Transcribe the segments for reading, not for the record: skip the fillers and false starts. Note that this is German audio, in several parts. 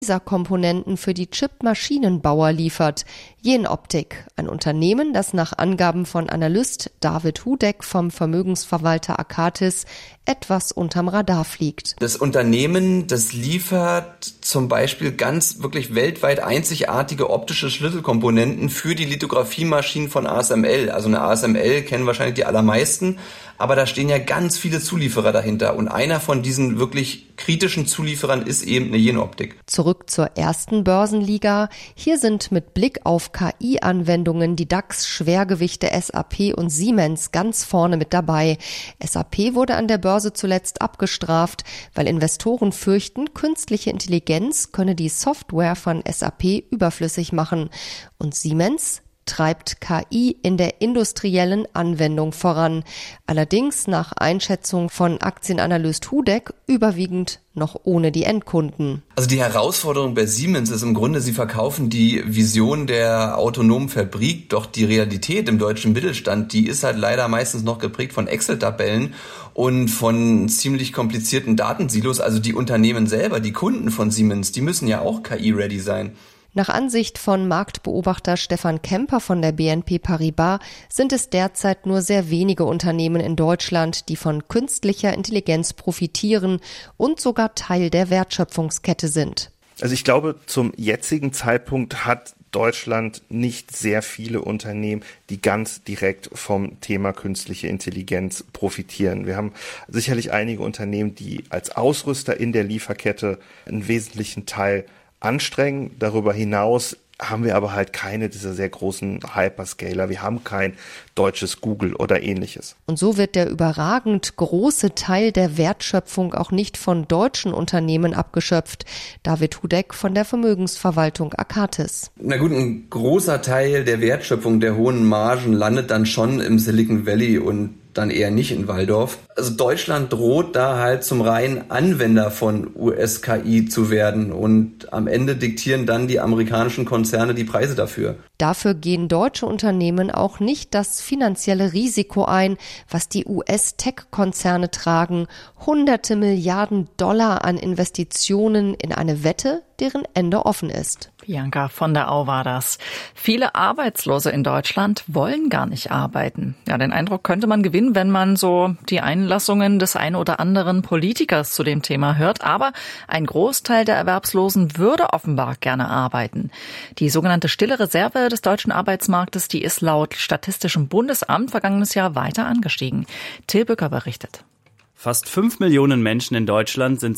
Laserkomponenten für die Chip-Maschinenbauer liefert. Jenoptik, ein Unternehmen, das nach Angaben von Analyst David Hudek vom Vermögensverwalter Akatis etwas unterm Radar fliegt. Das Unternehmen, das liefert zum Beispiel ganz wirklich weltweit einzigartige optische Schlüsselkomponenten für die Lithografiemaschinen von ASML. Also eine ASML kennen wahrscheinlich die allermeisten, aber da stehen ja ganz viele Zulieferer dahinter. Und einer von diesen wirklich kritischen Zulieferern ist eben eine Jenoptik. Zurück zur ersten Börsenliga. Hier sind mit Blick auf KI-Anwendungen die DAX-Schwergewichte SAP und Siemens ganz vorne mit dabei. SAP wurde an der Börse zuletzt abgestraft, weil Investoren fürchten, künstliche Intelligenz könne die Software von SAP überflüssig machen. Und Siemens treibt KI in der industriellen Anwendung voran. Allerdings nach Einschätzung von Aktienanalyst Hudek überwiegend noch ohne die Endkunden. Also die Herausforderung bei Siemens ist im Grunde, sie verkaufen die Vision der autonomen Fabrik, doch die Realität im deutschen Mittelstand, die ist halt leider meistens noch geprägt von Excel-Tabellen und von ziemlich komplizierten Datensilos. Also die Unternehmen selber, die Kunden von Siemens, die müssen ja auch KI-ready sein. Nach Ansicht von Marktbeobachter Stefan Kemper von der BNP Paribas sind es derzeit nur sehr wenige Unternehmen in Deutschland, die von künstlicher Intelligenz profitieren und sogar Teil der Wertschöpfungskette sind. Also ich glaube, zum jetzigen Zeitpunkt hat Deutschland nicht sehr viele Unternehmen, die ganz direkt vom Thema künstliche Intelligenz profitieren. Wir haben sicherlich einige Unternehmen, die als Ausrüster in der Lieferkette einen wesentlichen Teil anstrengen. Darüber hinaus haben wir aber halt keine dieser sehr großen Hyperscaler. Wir haben kein deutsches Google oder ähnliches. Und so wird der überragend große Teil der Wertschöpfung auch nicht von deutschen Unternehmen abgeschöpft. David Hudek von der Vermögensverwaltung Akatis. Na gut, ein großer Teil der Wertschöpfung der hohen Margen landet dann schon im Silicon Valley und dann eher nicht in Walldorf. Also Deutschland droht da halt zum reinen Anwender von US-KI zu werden und am Ende diktieren dann die amerikanischen Konzerne die Preise dafür. Dafür gehen deutsche Unternehmen auch nicht das finanzielle Risiko ein, was die US-Tech-Konzerne tragen. Hunderte Milliarden Dollar an Investitionen in eine Wette, deren Ende offen ist. Bianca von der Au war das. Viele Arbeitslose in Deutschland wollen gar nicht arbeiten. Ja, den Eindruck könnte man gewinnen, wenn man so die Einlassungen des ein oder anderen Politikers zu dem Thema hört. Aber ein Großteil der Erwerbslosen würde offenbar gerne arbeiten. Die sogenannte stille Reserve des deutschen Arbeitsmarktes, die ist laut Statistischem Bundesamt vergangenes Jahr weiter angestiegen. Till Bücker berichtet. Fast 5 Millionen Menschen in Deutschland sind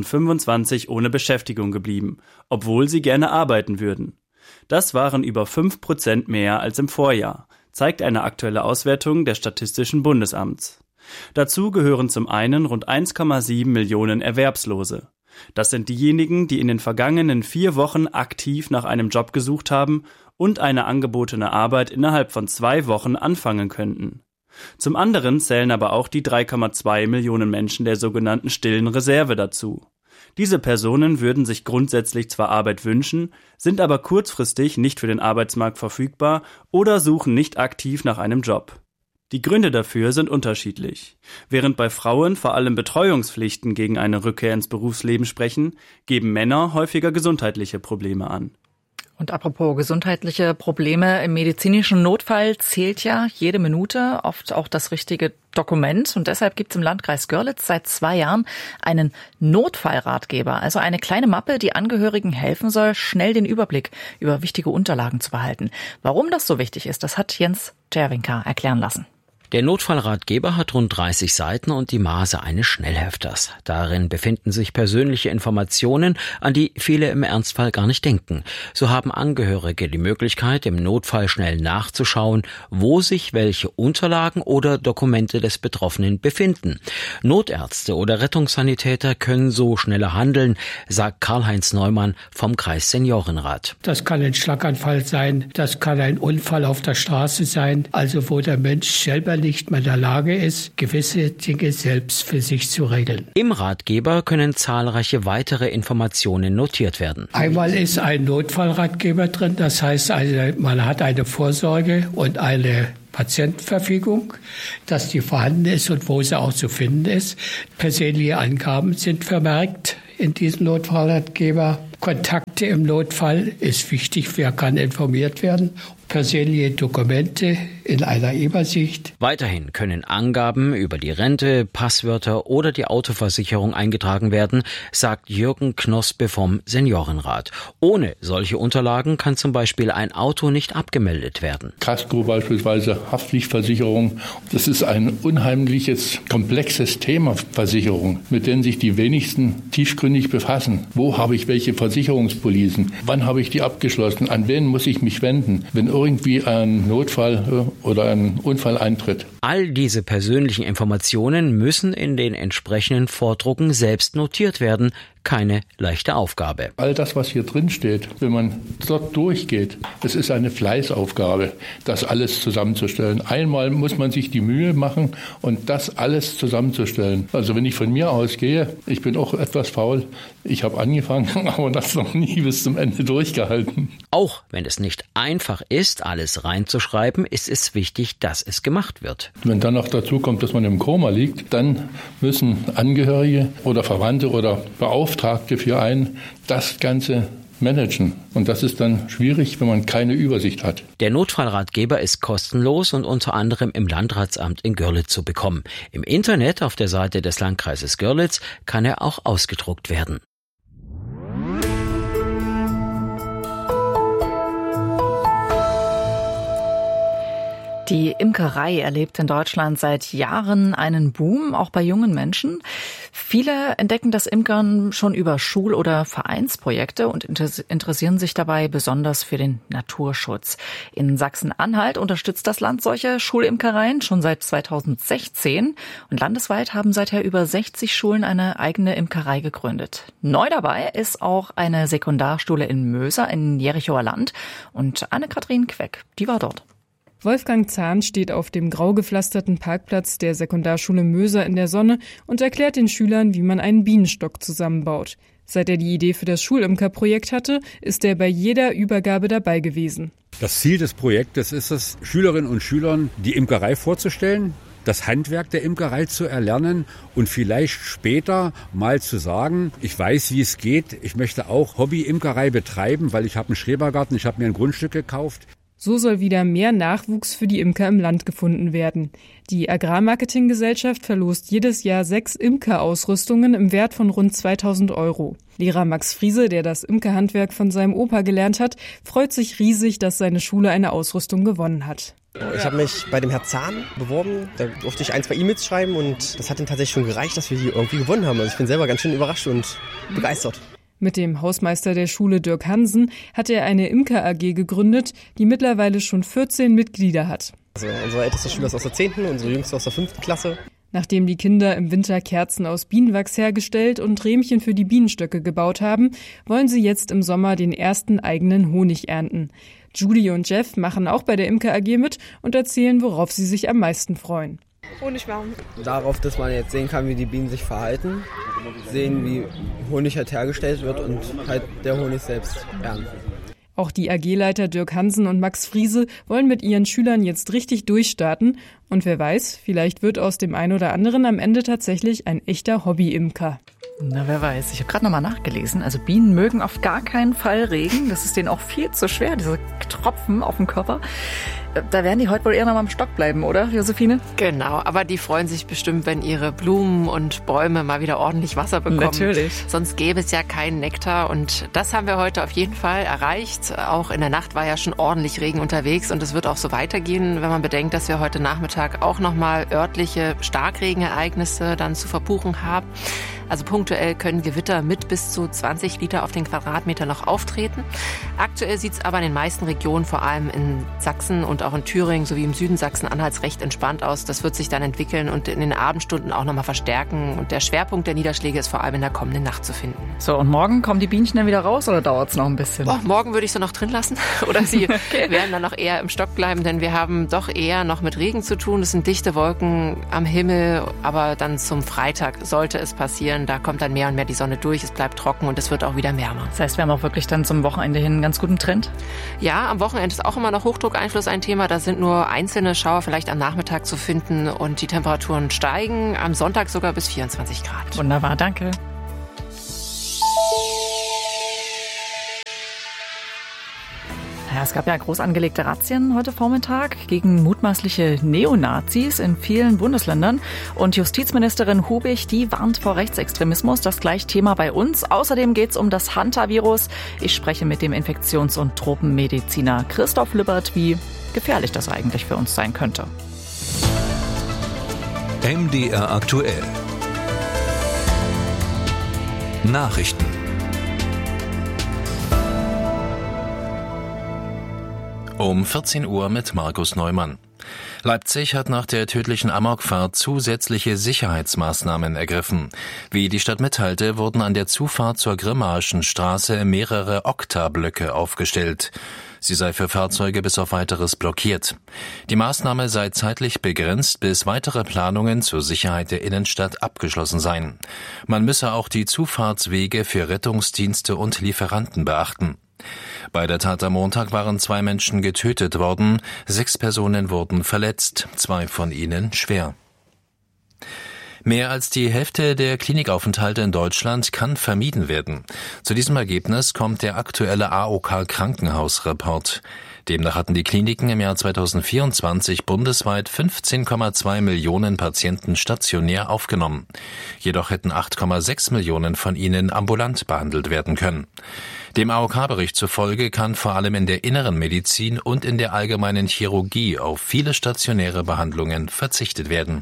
2025 ohne Beschäftigung geblieben, obwohl sie gerne arbeiten würden. Das waren über 5% mehr als im Vorjahr, zeigt eine aktuelle Auswertung des Statistischen Bundesamts. Dazu gehören zum einen rund 1,7 Millionen Erwerbslose. Das sind diejenigen, die in den vergangenen 4 Wochen aktiv nach einem Job gesucht haben und eine angebotene Arbeit innerhalb von 2 Wochen anfangen könnten. Zum anderen zählen aber auch die 3,2 Millionen Menschen der sogenannten stillen Reserve dazu. Diese Personen würden sich grundsätzlich zwar Arbeit wünschen, sind aber kurzfristig nicht für den Arbeitsmarkt verfügbar oder suchen nicht aktiv nach einem Job. Die Gründe dafür sind unterschiedlich. Während bei Frauen vor allem Betreuungspflichten gegen eine Rückkehr ins Berufsleben sprechen, geben Männer häufiger gesundheitliche Probleme an. Und apropos gesundheitliche Probleme, im medizinischen Notfall zählt ja jede Minute, oft auch das richtige Dokument. Und deshalb gibt es im Landkreis Görlitz seit 2 Jahren einen Notfallratgeber, also eine kleine Mappe, die Angehörigen helfen soll, schnell den Überblick über wichtige Unterlagen zu behalten. Warum das so wichtig ist, das hat Jens Czerwinka erklären lassen. Der Notfallratgeber hat rund 30 Seiten und die Maße eines Schnellhefters. Darin befinden sich persönliche Informationen, an die viele im Ernstfall gar nicht denken. So haben Angehörige die Möglichkeit, im Notfall schnell nachzuschauen, wo sich welche Unterlagen oder Dokumente des Betroffenen befinden. Notärzte oder Rettungssanitäter können so schneller handeln, sagt Karl-Heinz Neumann vom Kreisseniorenrat. Das kann ein Schlaganfall sein, das kann ein Unfall auf der Straße sein, also wo der Mensch selber nicht mehr in der Lage ist, gewisse Dinge selbst für sich zu regeln. Im Ratgeber können zahlreiche weitere Informationen notiert werden. Einmal ist ein Notfallratgeber drin, das heißt, man hat eine Vorsorge und eine Patientenverfügung, dass die vorhanden ist und wo sie auch zu finden ist. Persönliche Angaben sind vermerkt in diesem Notfallratgeber. Kontakte im Notfall ist wichtig. Wer kann informiert werden? Persönliche Dokumente in einer Übersicht. Weiterhin können Angaben über die Rente, Passwörter oder die Autoversicherung eingetragen werden, sagt Jürgen Knospe vom Seniorenrat. Ohne solche Unterlagen kann zum Beispiel ein Auto nicht abgemeldet werden. Kasko beispielsweise, Haftpflichtversicherung. Das ist ein unheimliches, komplexes Thema, Versicherung, mit dem sich die wenigsten tiefgründig befassen. Wo habe ich welche Versicherungspolisen? Wann habe ich die abgeschlossen? An wen muss ich mich wenden, wenn irgendwie ein Notfall oder ein Unfall eintritt? All diese persönlichen Informationen müssen in den entsprechenden Vordrucken selbst notiert werden. Keine leichte Aufgabe. All das, was hier drin steht, wenn man dort durchgeht, es ist eine Fleißaufgabe, das alles zusammenzustellen. Einmal muss man sich die Mühe machen und das alles zusammenzustellen. Also wenn ich von mir ausgehe, ich bin auch etwas faul. Ich habe angefangen, aber das noch nie bis zum Ende durchgehalten. Auch wenn es nicht einfach ist, alles reinzuschreiben, ist es wichtig, dass es gemacht wird. Wenn dann noch dazu kommt, dass man im Koma liegt, dann müssen Angehörige oder Verwandte oder Beauftragte für einen das Ganze managen. Und das ist dann schwierig, wenn man keine Übersicht hat. Der Notfallratgeber ist kostenlos und unter anderem im Landratsamt in Görlitz zu bekommen. Im Internet auf der Seite des Landkreises Görlitz kann er auch ausgedruckt werden. Die Imkerei erlebt in Deutschland seit Jahren einen Boom, auch bei jungen Menschen. Viele entdecken das Imkern schon über Schul- oder Vereinsprojekte und interessieren sich dabei besonders für den Naturschutz. In Sachsen-Anhalt unterstützt das Land solche Schulimkereien schon seit 2016 und landesweit haben seither über 60 Schulen eine eigene Imkerei gegründet. Neu dabei ist auch eine Sekundarschule in Möser in Jerichower Land und Anne-Kathrin Queck, die war dort. Wolfgang Zahn steht auf dem grau gepflasterten Parkplatz der Sekundarschule Möser in der Sonne und erklärt den Schülern, wie man einen Bienenstock zusammenbaut. Seit er die Idee für das Schulimkerprojekt hatte, ist er bei jeder Übergabe dabei gewesen. Das Ziel des Projektes ist es, Schülerinnen und Schülern die Imkerei vorzustellen, das Handwerk der Imkerei zu erlernen und vielleicht später mal zu sagen, ich weiß, wie es geht, ich möchte auch Hobby-Imkerei betreiben, weil ich habe einen Schrebergarten, ich habe mir ein Grundstück gekauft. So soll wieder mehr Nachwuchs für die Imker im Land gefunden werden. Die Agrarmarketinggesellschaft verlost jedes Jahr 6 Imkerausrüstungen im Wert von rund 2.000 €. Lehrer Max Friese, der das Imkerhandwerk von seinem Opa gelernt hat, freut sich riesig, dass seine Schule eine Ausrüstung gewonnen hat. Ich habe mich bei dem Herrn Zahn beworben, da durfte ich 1, 2 E-Mails schreiben und das hat dann tatsächlich schon gereicht, dass wir die irgendwie gewonnen haben. Also ich bin selber ganz schön überrascht und begeistert. Mit dem Hausmeister der Schule Dirk Hansen hat er eine Imker-AG gegründet, die mittlerweile schon 14 Mitglieder hat. Also unser ältester Schüler ist aus der 10., unsere jüngste aus der 5. Klasse. Nachdem die Kinder im Winter Kerzen aus Bienenwachs hergestellt und Rähmchen für die Bienenstöcke gebaut haben, wollen sie jetzt im Sommer den ersten eigenen Honig ernten. Judy und Jeff machen auch bei der Imker-AG mit und erzählen, worauf sie sich am meisten freuen. Honig machen. Darauf, dass man jetzt sehen kann, wie die Bienen sich verhalten, sehen, wie Honig halt hergestellt wird und halt der Honig selbst ernten. Auch die AG-Leiter Dirk Hansen und Max Friese wollen mit ihren Schülern jetzt richtig durchstarten. Und wer weiß, vielleicht wird aus dem einen oder anderen am Ende tatsächlich ein echter Hobby-Imker. Na, wer weiß. Ich habe gerade nochmal nachgelesen. Also Bienen mögen auf gar keinen Fall Regen. Das ist denen auch viel zu schwer, diese Tropfen auf dem Körper. Da werden die heute wohl eher noch mal am Stock bleiben, oder, Josephine? Genau, aber die freuen sich bestimmt, wenn ihre Blumen und Bäume mal wieder ordentlich Wasser bekommen. Natürlich. Sonst gäbe es ja keinen Nektar und das haben wir heute auf jeden Fall erreicht. Auch in der Nacht war ja schon ordentlich Regen unterwegs und es wird auch so weitergehen, wenn man bedenkt, dass wir heute Nachmittag auch noch mal örtliche Starkregenereignisse dann zu verbuchen haben. Also punktuell können Gewitter mit bis zu 20 Liter auf den Quadratmeter noch auftreten. Aktuell sieht es aber in den meisten Regionen, vor allem in Sachsen und auch in Thüringen sowie im Süden Sachsen-Anhalts recht entspannt aus. Das wird sich dann entwickeln und in den Abendstunden auch nochmal verstärken. Und der Schwerpunkt der Niederschläge ist vor allem in der kommenden Nacht zu finden. So, und morgen kommen die Bienchen dann wieder raus oder dauert es noch ein bisschen? Morgen würde ich sie noch drin lassen oder sie werden dann noch eher im Stock bleiben, denn wir haben doch eher noch mit Regen zu tun. Es sind dichte Wolken am Himmel, aber dann zum Freitag sollte es passieren. Da kommt dann mehr und mehr die Sonne durch, es bleibt trocken und es wird auch wieder wärmer. Das heißt, wir haben auch wirklich dann zum Wochenende hin einen ganz guten Trend? Ja, am Wochenende ist auch immer noch Hochdruckeinfluss ein Thema. Da sind nur einzelne Schauer vielleicht am Nachmittag zu finden und die Temperaturen steigen. Am Sonntag sogar bis 24 Grad. Wunderbar, danke. Ja, es gab ja groß angelegte Razzien heute Vormittag gegen mutmaßliche Neonazis in vielen Bundesländern. Und Justizministerin Hubig, die warnt vor Rechtsextremismus. Das gleiche Thema bei uns. Außerdem geht es um das Hantavirus. Ich spreche mit dem Infektions- und Tropenmediziner Christoph Lübbert, wie gefährlich das eigentlich für uns sein könnte. MDR aktuell. Nachrichten. Um 14 Uhr mit Markus Neumann. Leipzig hat nach der tödlichen Amokfahrt zusätzliche Sicherheitsmaßnahmen ergriffen. Wie die Stadt mitteilte, wurden an der Zufahrt zur Grimmaschenstraße mehrere Oktablöcke aufgestellt. Sie sei für Fahrzeuge bis auf Weiteres blockiert. Die Maßnahme sei zeitlich begrenzt, bis weitere Planungen zur Sicherheit der Innenstadt abgeschlossen seien. Man müsse auch die Zufahrtswege für Rettungsdienste und Lieferanten beachten. Bei der Tat am Montag waren 2 Menschen getötet worden, 6 Personen wurden verletzt, 2 von ihnen schwer. Mehr als die Hälfte der Klinikaufenthalte in Deutschland kann vermieden werden. Zu diesem Ergebnis kommt der aktuelle AOK-Krankenhausreport. Demnach hatten die Kliniken im Jahr 2024 bundesweit 15,2 Millionen Patienten stationär aufgenommen. Jedoch hätten 8,6 Millionen von ihnen ambulant behandelt werden können. Dem AOK-Bericht zufolge kann vor allem in der inneren Medizin und in der allgemeinen Chirurgie auf viele stationäre Behandlungen verzichtet werden.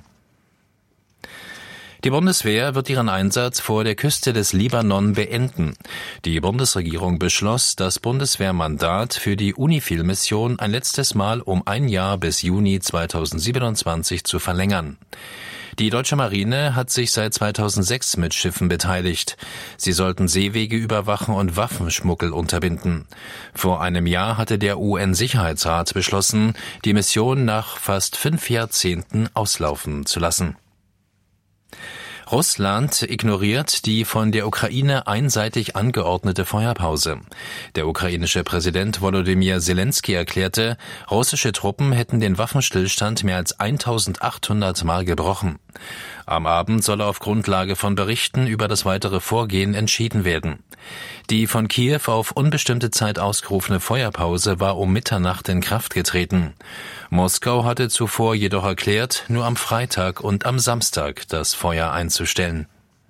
Die Bundeswehr wird ihren Einsatz vor der Küste des Libanon beenden. Die Bundesregierung beschloss, das Bundeswehrmandat für die UNIFIL-Mission ein letztes Mal um 1 Jahr bis Juni 2027 zu verlängern. Die deutsche Marine hat sich seit 2006 mit Schiffen beteiligt. Sie sollten Seewege überwachen und Waffenschmuggel unterbinden. Vor einem Jahr hatte der UN-Sicherheitsrat beschlossen, die Mission nach fast 5 Jahrzehnten auslaufen zu lassen. Russland ignoriert die von der Ukraine einseitig angeordnete Feuerpause. Der ukrainische Präsident Volodymyr Zelensky erklärte, russische Truppen hätten den Waffenstillstand mehr als 1800 Mal gebrochen. Am Abend soll auf Grundlage von Berichten über das weitere Vorgehen entschieden werden. Die von Kiew auf unbestimmte Zeit ausgerufene Feuerpause war um Mitternacht in Kraft getreten. Moskau hatte zuvor jedoch erklärt, nur am Freitag und am Samstag das Feuer einzustellen.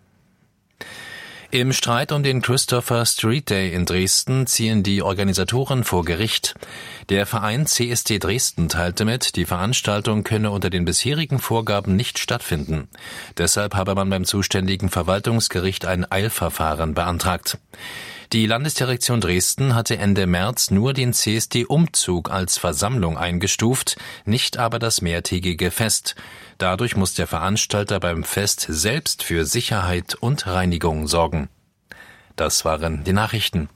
Im Streit um den Christopher Street Day in Dresden ziehen die Organisatoren vor Gericht. Der Verein CSD Dresden teilte mit, die Veranstaltung könne unter den bisherigen Vorgaben nicht stattfinden. Deshalb habe man beim zuständigen Verwaltungsgericht ein Eilverfahren beantragt. Die Landesdirektion Dresden hatte Ende März nur den CSD-Umzug als Versammlung eingestuft, nicht aber das mehrtägige Fest. Dadurch muss der Veranstalter beim Fest selbst für Sicherheit und Reinigung sorgen. Das waren die Nachrichten.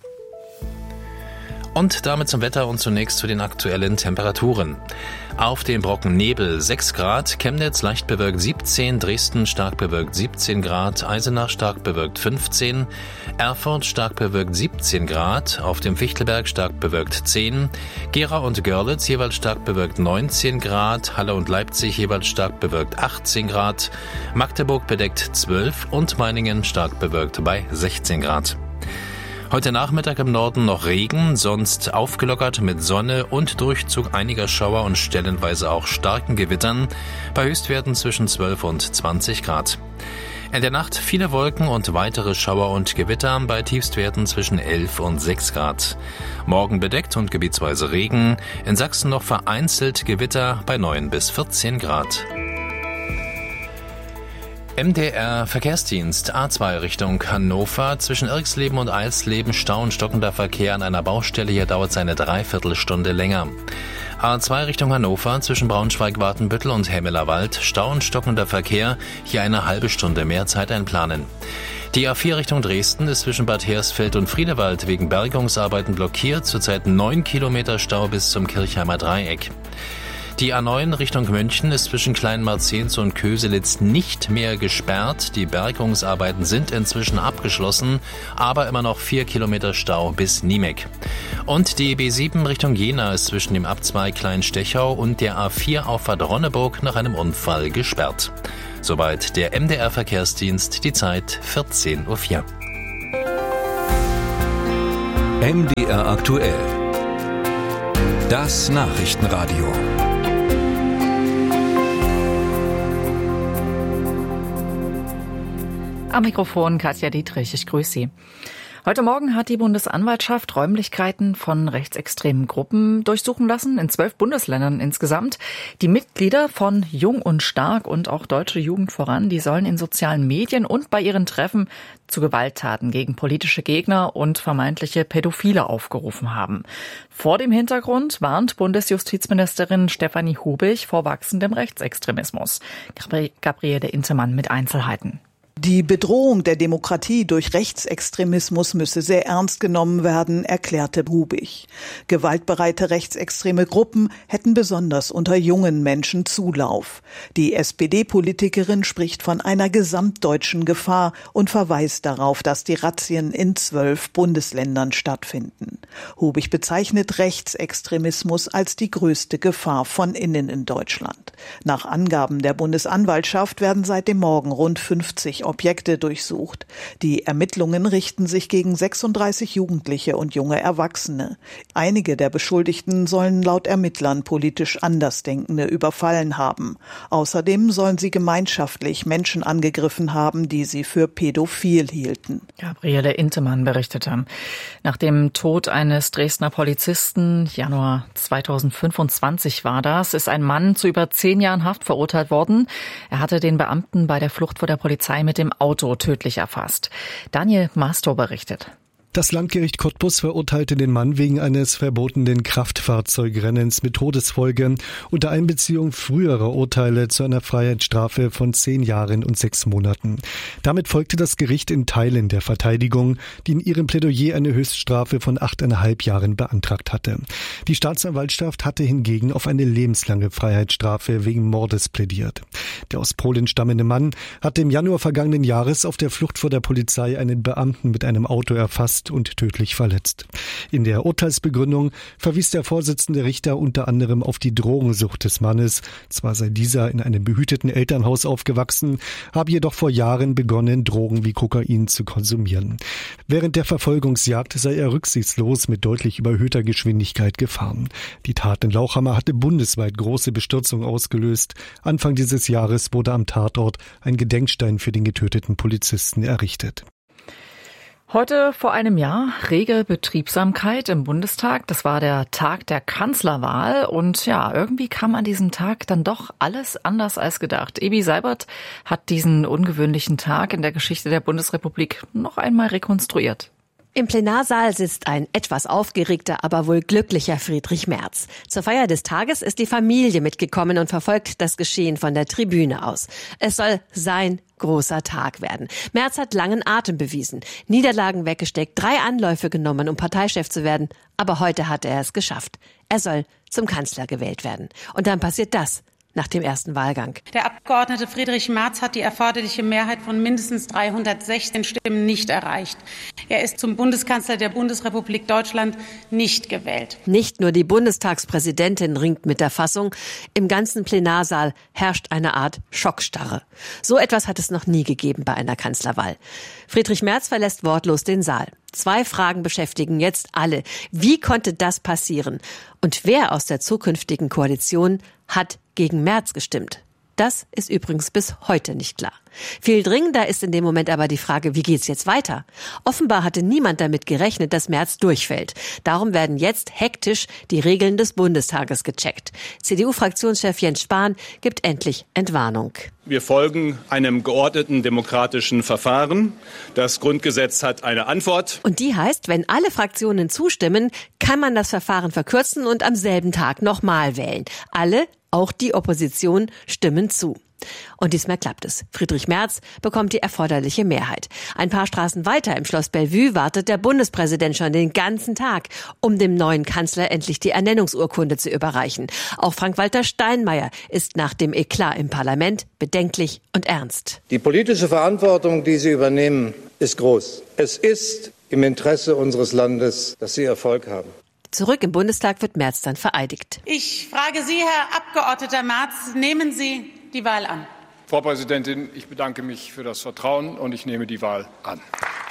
Und damit zum Wetter und zunächst zu den aktuellen Temperaturen. Auf dem Brocken Nebel 6 Grad, Chemnitz leicht bewölkt 17, Dresden stark bewölkt 17 Grad, Eisenach stark bewölkt 15, Erfurt stark bewölkt 17 Grad, auf dem Fichtelberg stark bewölkt 10, Gera und Görlitz jeweils stark bewölkt 19 Grad, Halle und Leipzig jeweils stark bewölkt 18 Grad, Magdeburg bedeckt 12 und Meiningen stark bewölkt bei 16 Grad. Heute Nachmittag im Norden noch Regen, sonst aufgelockert mit Sonne und Durchzug einiger Schauer und stellenweise auch starken Gewittern, bei Höchstwerten zwischen 12 und 20 Grad. In der Nacht viele Wolken und weitere Schauer und Gewitter bei Tiefstwerten zwischen 11 und 6 Grad. Morgen bedeckt und gebietsweise Regen, in Sachsen noch vereinzelt Gewitter bei 9 bis 14 Grad. MDR Verkehrsdienst A2 Richtung Hannover. Zwischen Irxleben und Eisleben Stau und stockender Verkehr an einer Baustelle. Hier dauert es eine Dreiviertelstunde länger. A2 Richtung Hannover zwischen Braunschweig-Watenbüttel und Hemmelerwald. Stau und stockender Verkehr. Hier eine halbe Stunde mehr Zeit einplanen. Die A4 Richtung Dresden ist zwischen Bad Hersfeld und Friedewald wegen Bergungsarbeiten blockiert. Zurzeit 9 Kilometer Stau bis zum Kirchheimer Dreieck. Die A9 Richtung München ist zwischen Kleinmarzens und Köselitz nicht mehr gesperrt. Die Bergungsarbeiten sind inzwischen abgeschlossen, aber immer noch 4 Kilometer Stau bis Niemek. Und die B7 Richtung Jena ist zwischen dem Abzweig Kleinstechau und der A4 Auffahrt Ronneburg nach einem Unfall gesperrt. Soweit der MDR Verkehrsdienst, die Zeit 14:04 Uhr. MDR aktuell. Das Nachrichtenradio. Am Mikrofon Katja Dietrich, ich grüße Sie. Heute Morgen hat die Bundesanwaltschaft Räumlichkeiten von rechtsextremen Gruppen durchsuchen lassen, in 12 Bundesländern insgesamt. Die Mitglieder von Jung und Stark und auch Deutsche Jugend voran, die sollen in sozialen Medien und bei ihren Treffen zu Gewalttaten gegen politische Gegner und vermeintliche Pädophile aufgerufen haben. Vor dem Hintergrund warnt Bundesjustizministerin Stefanie Hubich vor wachsendem Rechtsextremismus. Gabriele Intemann mit Einzelheiten. Die Bedrohung der Demokratie durch Rechtsextremismus müsse sehr ernst genommen werden, erklärte Hubich. Gewaltbereite rechtsextreme Gruppen hätten besonders unter jungen Menschen Zulauf. Die SPD-Politikerin spricht von einer gesamtdeutschen Gefahr und verweist darauf, dass die Razzien in 12 Bundesländern stattfinden. Hubich bezeichnet Rechtsextremismus als die größte Gefahr von innen in Deutschland. Nach Angaben der Bundesanwaltschaft werden seit dem Morgen rund 50 Objekte durchsucht. Die Ermittlungen richten sich gegen 36 Jugendliche und junge Erwachsene. Einige der Beschuldigten sollen laut Ermittlern politisch Andersdenkende überfallen haben. Außerdem sollen sie gemeinschaftlich Menschen angegriffen haben, die sie für pädophil hielten. Gabriele Intemann berichtete. Nach dem Tod eines Dresdner Polizisten, Januar 2025 war das, ist ein Mann zu über 10 Jahren Haft verurteilt worden. Er hatte den Beamten bei der Flucht vor der Polizei mit dem Auto tödlich erfasst. Daniel Masto berichtet. Das Landgericht Cottbus verurteilte den Mann wegen eines verbotenen Kraftfahrzeugrennens mit Todesfolge unter Einbeziehung früherer Urteile zu einer Freiheitsstrafe von 10 Jahren und 6 Monaten. Damit folgte das Gericht in Teilen der Verteidigung, die in ihrem Plädoyer eine Höchststrafe von 8,5 Jahren beantragt hatte. Die Staatsanwaltschaft hatte hingegen auf eine lebenslange Freiheitsstrafe wegen Mordes plädiert. Der aus Polen stammende Mann hatte im Januar vergangenen Jahres auf der Flucht vor der Polizei einen Beamten mit einem Auto erfasst und tödlich verletzt. In der Urteilsbegründung verwies der Vorsitzende Richter unter anderem auf die Drogensucht des Mannes. Zwar sei dieser in einem behüteten Elternhaus aufgewachsen, habe jedoch vor Jahren begonnen, Drogen wie Kokain zu konsumieren. Während der Verfolgungsjagd sei er rücksichtslos mit deutlich überhöhter Geschwindigkeit gefahren. Die Tat in Lauchhammer hatte bundesweit große Bestürzung ausgelöst. Anfang dieses Jahres wurde am Tatort ein Gedenkstein für den getöteten Polizisten errichtet. Heute vor einem Jahr rege Betriebsamkeit im Bundestag. Das war der Tag der Kanzlerwahl. Und ja, irgendwie kam an diesem Tag dann doch alles anders als gedacht. Ebi Seibert hat diesen ungewöhnlichen Tag in der Geschichte der Bundesrepublik noch einmal rekonstruiert. Im Plenarsaal sitzt ein etwas aufgeregter, aber wohl glücklicher Friedrich Merz. Zur Feier des Tages ist die Familie mitgekommen und verfolgt das Geschehen von der Tribüne aus. Es soll sein großer Tag werden. Merz hat langen Atem bewiesen, Niederlagen weggesteckt, 3 Anläufe genommen, um Parteichef zu werden. Aber heute hat er es geschafft. Er soll zum Kanzler gewählt werden. Und dann passiert das. Nach dem ersten Wahlgang. Der Abgeordnete Friedrich Merz hat die erforderliche Mehrheit von mindestens 316 Stimmen nicht erreicht. Er ist zum Bundeskanzler der Bundesrepublik Deutschland nicht gewählt. Nicht nur die Bundestagspräsidentin ringt mit der Fassung. Im ganzen Plenarsaal herrscht eine Art Schockstarre. So etwas hat es noch nie gegeben bei einer Kanzlerwahl. Friedrich Merz verlässt wortlos den Saal. 2 Fragen beschäftigen jetzt alle. Wie konnte das passieren? Und wer aus der zukünftigen Koalition hat gegen Merz gestimmt? Das ist übrigens bis heute nicht klar. Viel dringender ist in dem Moment aber die Frage, wie geht's jetzt weiter? Offenbar hatte niemand damit gerechnet, dass Merz durchfällt. Darum werden jetzt hektisch die Regeln des Bundestages gecheckt. CDU-Fraktionschef Jens Spahn gibt endlich Entwarnung. Wir folgen einem geordneten demokratischen Verfahren. Das Grundgesetz hat eine Antwort. Und die heißt, wenn alle Fraktionen zustimmen, kann man das Verfahren verkürzen und am selben Tag nochmal wählen. Alle, auch die Opposition, stimmen zu. Und diesmal klappt es. Friedrich Merz bekommt die erforderliche Mehrheit. Ein paar Straßen weiter im Schloss Bellevue wartet der Bundespräsident schon den ganzen Tag, um dem neuen Kanzler endlich die Ernennungsurkunde zu überreichen. Auch Frank-Walter Steinmeier ist nach dem Eklat im Parlament bedenklich und ernst. Die politische Verantwortung, die Sie übernehmen, ist groß. Es ist im Interesse unseres Landes, dass Sie Erfolg haben. Zurück im Bundestag wird Merz dann vereidigt. Ich frage Sie, Herr Abgeordneter Merz, nehmen Sie die Wahl an? Frau Präsidentin, ich bedanke mich für das Vertrauen und ich nehme die Wahl an.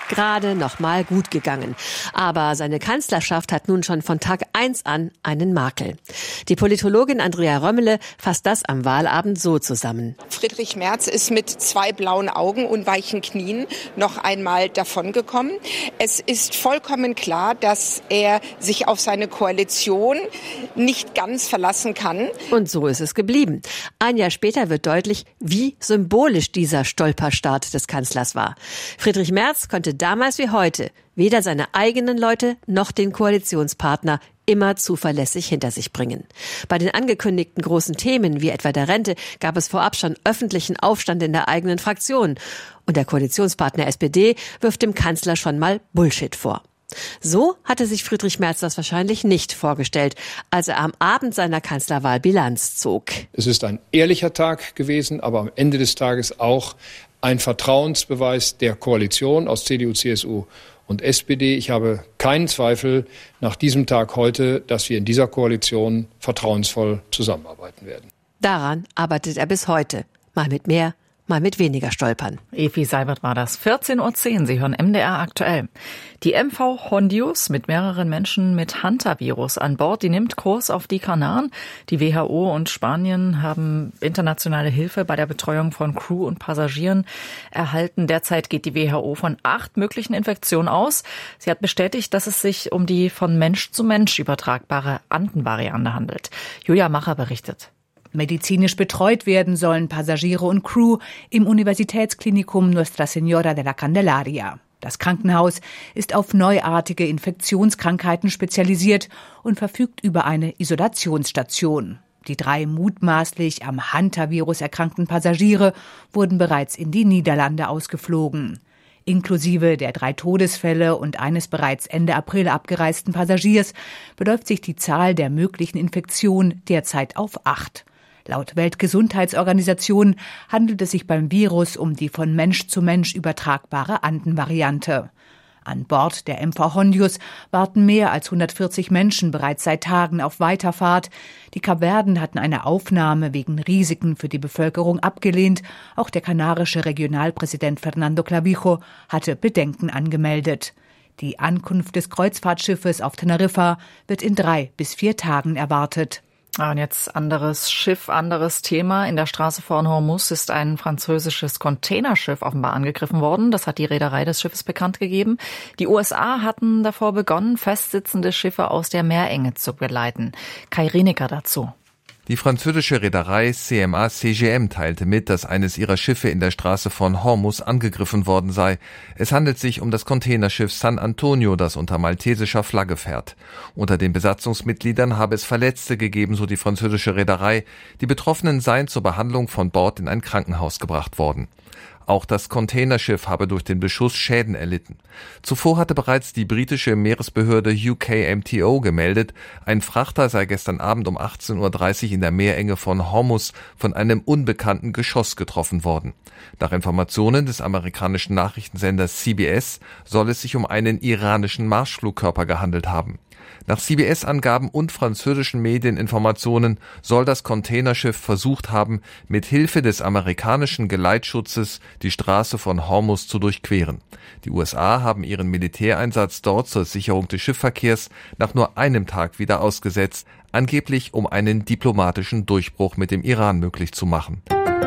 gerade noch mal gut gegangen. Aber seine Kanzlerschaft hat nun schon von Tag 1 an einen Makel. Die Politologin Andrea Römmele fasst das am Wahlabend so zusammen. Friedrich Merz ist mit 2 blauen Augen und weichen Knien noch einmal davongekommen. Es ist vollkommen klar, dass er sich auf seine Koalition nicht ganz verlassen kann. Und so ist es geblieben. Ein Jahr später wird deutlich, wie symbolisch dieser Stolperstart des Kanzlers war. Friedrich Merz konnte damals wie heute weder seine eigenen Leute noch den Koalitionspartner immer zuverlässig hinter sich bringen. Bei den angekündigten großen Themen wie etwa der Rente gab es vorab schon öffentlichen Aufstand in der eigenen Fraktion. Und der Koalitionspartner SPD wirft dem Kanzler schon mal Bullshit vor. So hatte sich Friedrich Merz das wahrscheinlich nicht vorgestellt, als er am Abend seiner Kanzlerwahl Bilanz zog. Es ist ein ehrlicher Tag gewesen, aber am Ende des Tages auch ein Vertrauensbeweis der Koalition aus CDU, CSU und SPD. Ich habe keinen Zweifel nach diesem Tag heute, dass wir in dieser Koalition vertrauensvoll zusammenarbeiten werden. Daran arbeitet er bis heute. Mal mit mehr, mal mit weniger Stolpern. Evi Seibert war das. 14.10 Uhr. Sie hören MDR aktuell. Die MV Hondius mit mehreren Menschen mit Hantavirus an Bord, die nimmt Kurs auf die Kanaren. Die WHO und Spanien haben internationale Hilfe bei der Betreuung von Crew und Passagieren erhalten. Derzeit geht die WHO von 8 möglichen Infektionen aus. Sie hat bestätigt, dass es sich um die von Mensch zu Mensch übertragbare Andenvariante handelt. Julia Macher berichtet. Medizinisch betreut werden sollen Passagiere und Crew im Universitätsklinikum Nuestra Señora de la Candelaria. Das Krankenhaus ist auf neuartige Infektionskrankheiten spezialisiert und verfügt über eine Isolationsstation. Die 3 mutmaßlich am Hantavirus erkrankten Passagiere wurden bereits in die Niederlande ausgeflogen. Inklusive der 3 Todesfälle und eines bereits Ende April abgereisten Passagiers beläuft sich die Zahl der möglichen Infektionen derzeit auf 8. Laut Weltgesundheitsorganisation handelt es sich beim Virus um die von Mensch zu Mensch übertragbare Andenvariante. An Bord der MV Hondius warten mehr als 140 Menschen bereits seit Tagen auf Weiterfahrt. Die Kapverden hatten eine Aufnahme wegen Risiken für die Bevölkerung abgelehnt. Auch der kanarische Regionalpräsident Fernando Clavijo hatte Bedenken angemeldet. Die Ankunft des Kreuzfahrtschiffes auf Teneriffa wird in 3 bis 4 Tagen erwartet. Und jetzt anderes Schiff, anderes Thema. In der Straße von Hormuz ist ein französisches Containerschiff offenbar angegriffen worden. Das hat die Reederei des Schiffes bekannt gegeben. Die USA hatten davor begonnen, festsitzende Schiffe aus der Meerenge zu begleiten. Kai Rinecker dazu. Die französische Reederei CMA CGM teilte mit, dass eines ihrer Schiffe in der Straße von Hormuz angegriffen worden sei. Es handelt sich um das Containerschiff San Antonio, das unter maltesischer Flagge fährt. Unter den Besatzungsmitgliedern habe es Verletzte gegeben, so die französische Reederei. Die Betroffenen seien zur Behandlung von Bord in ein Krankenhaus gebracht worden. Auch das Containerschiff habe durch den Beschuss Schäden erlitten. Zuvor hatte bereits die britische Meeresbehörde UKMTO gemeldet, ein Frachter sei gestern Abend um 18.30 Uhr in der Meerenge von Hormuz von einem unbekannten Geschoss getroffen worden. Nach Informationen des amerikanischen Nachrichtensenders CBS soll es sich um einen iranischen Marschflugkörper gehandelt haben. Nach CBS-Angaben und französischen Medieninformationen soll das Containerschiff versucht haben, mit Hilfe des amerikanischen Geleitschutzes die Straße von Hormuz zu durchqueren. Die USA haben ihren Militäreinsatz dort zur Sicherung des Schiffsverkehrs nach nur einem Tag wieder ausgesetzt, angeblich um einen diplomatischen Durchbruch mit dem Iran möglich zu machen.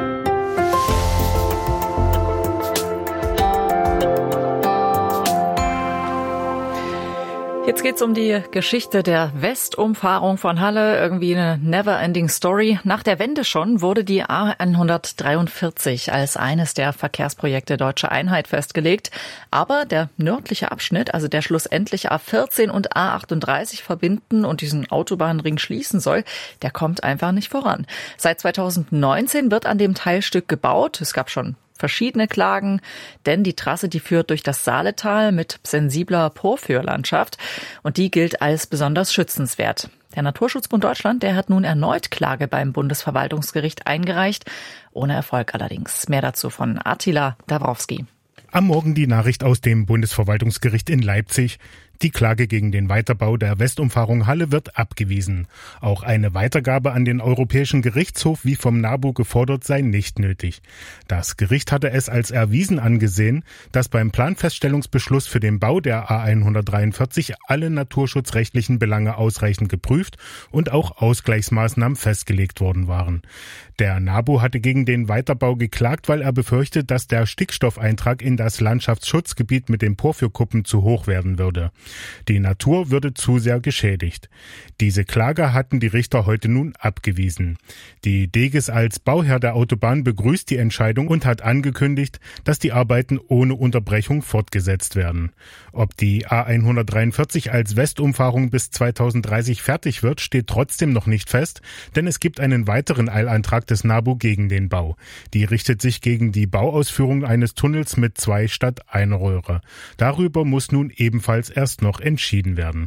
Jetzt geht's um die Geschichte der Westumfahrung von Halle. Irgendwie eine never-ending Story. Nach der Wende schon wurde die A143 als eines der Verkehrsprojekte Deutsche Einheit festgelegt. Aber der nördliche Abschnitt, also der schlussendlich A14 und A38 verbinden und diesen Autobahnring schließen soll, der kommt einfach nicht voran. Seit 2019 wird an dem Teilstück gebaut. Es gab schon verschiedene Klagen, denn die Trasse, die führt durch das Saaletal mit sensibler Porphyrlandschaft und die gilt als besonders schützenswert. Der Naturschutzbund Deutschland, der hat nun erneut Klage beim Bundesverwaltungsgericht eingereicht, ohne Erfolg allerdings. Mehr dazu von Attila Dabrowski. Am Morgen die Nachricht aus dem Bundesverwaltungsgericht in Leipzig. Die Klage gegen den Weiterbau der Westumfahrung Halle wird abgewiesen. Auch eine Weitergabe an den Europäischen Gerichtshof wie vom NABU gefordert sei nicht nötig. Das Gericht hatte es als erwiesen angesehen, dass beim Planfeststellungsbeschluss für den Bau der A143 alle naturschutzrechtlichen Belange ausreichend geprüft und auch Ausgleichsmaßnahmen festgelegt worden waren. Der NABU hatte gegen den Weiterbau geklagt, weil er befürchtet, dass der Stickstoffeintrag in das Landschaftsschutzgebiet mit den Porphyrkuppen zu hoch werden würde. Die Natur würde zu sehr geschädigt. Diese Klage hatten die Richter heute nun abgewiesen. Die Deges als Bauherr der Autobahn begrüßt die Entscheidung und hat angekündigt, dass die Arbeiten ohne Unterbrechung fortgesetzt werden. Ob die A143 als Westumfahrung bis 2030 fertig wird, steht trotzdem noch nicht fest, denn es gibt einen weiteren Eilantrag des NABU gegen den Bau. Die richtet sich gegen die Bauausführung eines Tunnels mit 2 statt 1 Röhre. Darüber muss nun ebenfalls erst noch entschieden werden.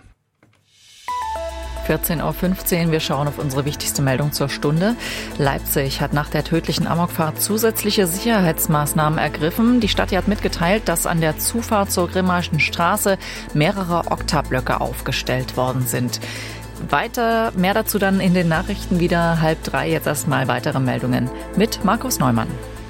14:15 Uhr, wir schauen auf unsere wichtigste Meldung zur Stunde. Leipzig hat nach der tödlichen Amokfahrt zusätzliche Sicherheitsmaßnahmen ergriffen. Die Stadt hat mitgeteilt, dass an der Zufahrt zur Grimmaischen Straße mehrere Oktablöcke aufgestellt worden sind. Mehr dazu dann in den Nachrichten wieder 2:30. Jetzt erstmal weitere Meldungen mit Markus Neumann.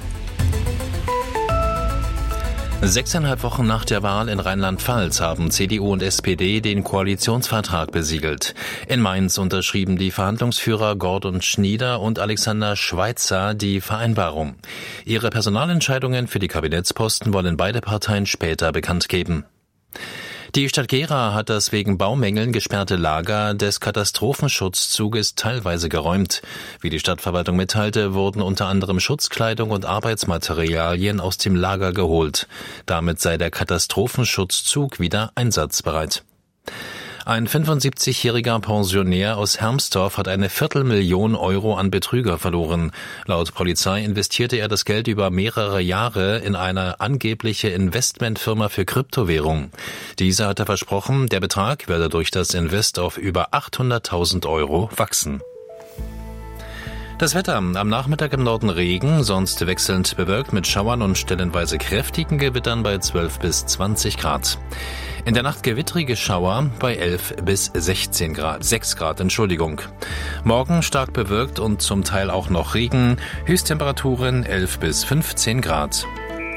6,5 Wochen nach der Wahl in Rheinland-Pfalz haben CDU und SPD den Koalitionsvertrag besiegelt. In Mainz unterschrieben die Verhandlungsführer Gordon Schnieder und Alexander Schweitzer die Vereinbarung. Ihre Personalentscheidungen für die Kabinettsposten wollen beide Parteien später bekannt geben. Die Stadt Gera hat das wegen Baumängeln gesperrte Lager des Katastrophenschutzzuges teilweise geräumt. Wie die Stadtverwaltung mitteilte, wurden unter anderem Schutzkleidung und Arbeitsmaterialien aus dem Lager geholt. Damit sei der Katastrophenschutzzug wieder einsatzbereit. Ein 75-jähriger Pensionär aus Hermsdorf hat eine 250.000 Euro an Betrüger verloren. Laut Polizei investierte er das Geld über mehrere Jahre in eine angebliche Investmentfirma für Kryptowährung. Diese hatte versprochen, der Betrag werde durch das Invest auf über 800.000 Euro wachsen. Das Wetter: am Nachmittag im Norden Regen, sonst wechselnd bewölkt mit Schauern und stellenweise kräftigen Gewittern bei 12 bis 20 Grad. In der Nacht gewittrige Schauer bei 11 bis 16 Grad, 6 Grad, Morgen stark bewölkt und zum Teil auch noch Regen, Höchsttemperaturen 11 bis 15 Grad.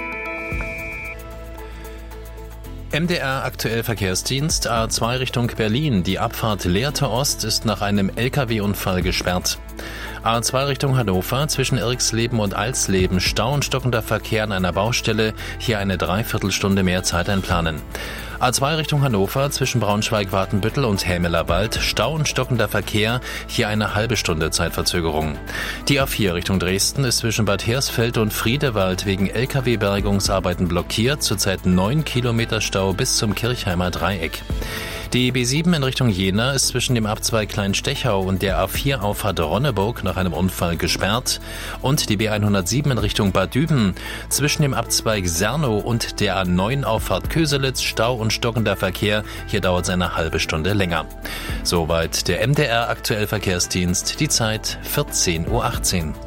MDR aktuell Verkehrsdienst, A2 Richtung Berlin. Die Abfahrt Lehrte Ost ist nach einem LKW-Unfall gesperrt. A2 Richtung Hannover, zwischen Irxleben und Alsleben, Stau und stockender Verkehr an einer Baustelle, hier eine Dreiviertelstunde mehr Zeit einplanen. A2 Richtung Hannover, zwischen Braunschweig-Watenbüttel und Hämelerwald, Stau und stockender Verkehr, hier eine halbe Stunde Zeitverzögerung. Die A4 Richtung Dresden ist zwischen Bad Hersfeld und Friedewald wegen LKW-Bergungsarbeiten blockiert, zurzeit 9 Kilometer Stau bis zum Kirchheimer Dreieck. Die B7 in Richtung Jena ist zwischen dem Abzweig Kleinstechau und der A4-Auffahrt Ronneburg nach einem Unfall gesperrt. Und die B107 in Richtung Bad Düben zwischen dem Abzweig Sernow und der A9-Auffahrt Köselitz, Stau und stockender Verkehr. Hier dauert es eine halbe Stunde länger. Soweit der MDR aktuell Verkehrsdienst. Die Zeit 14:18 Uhr.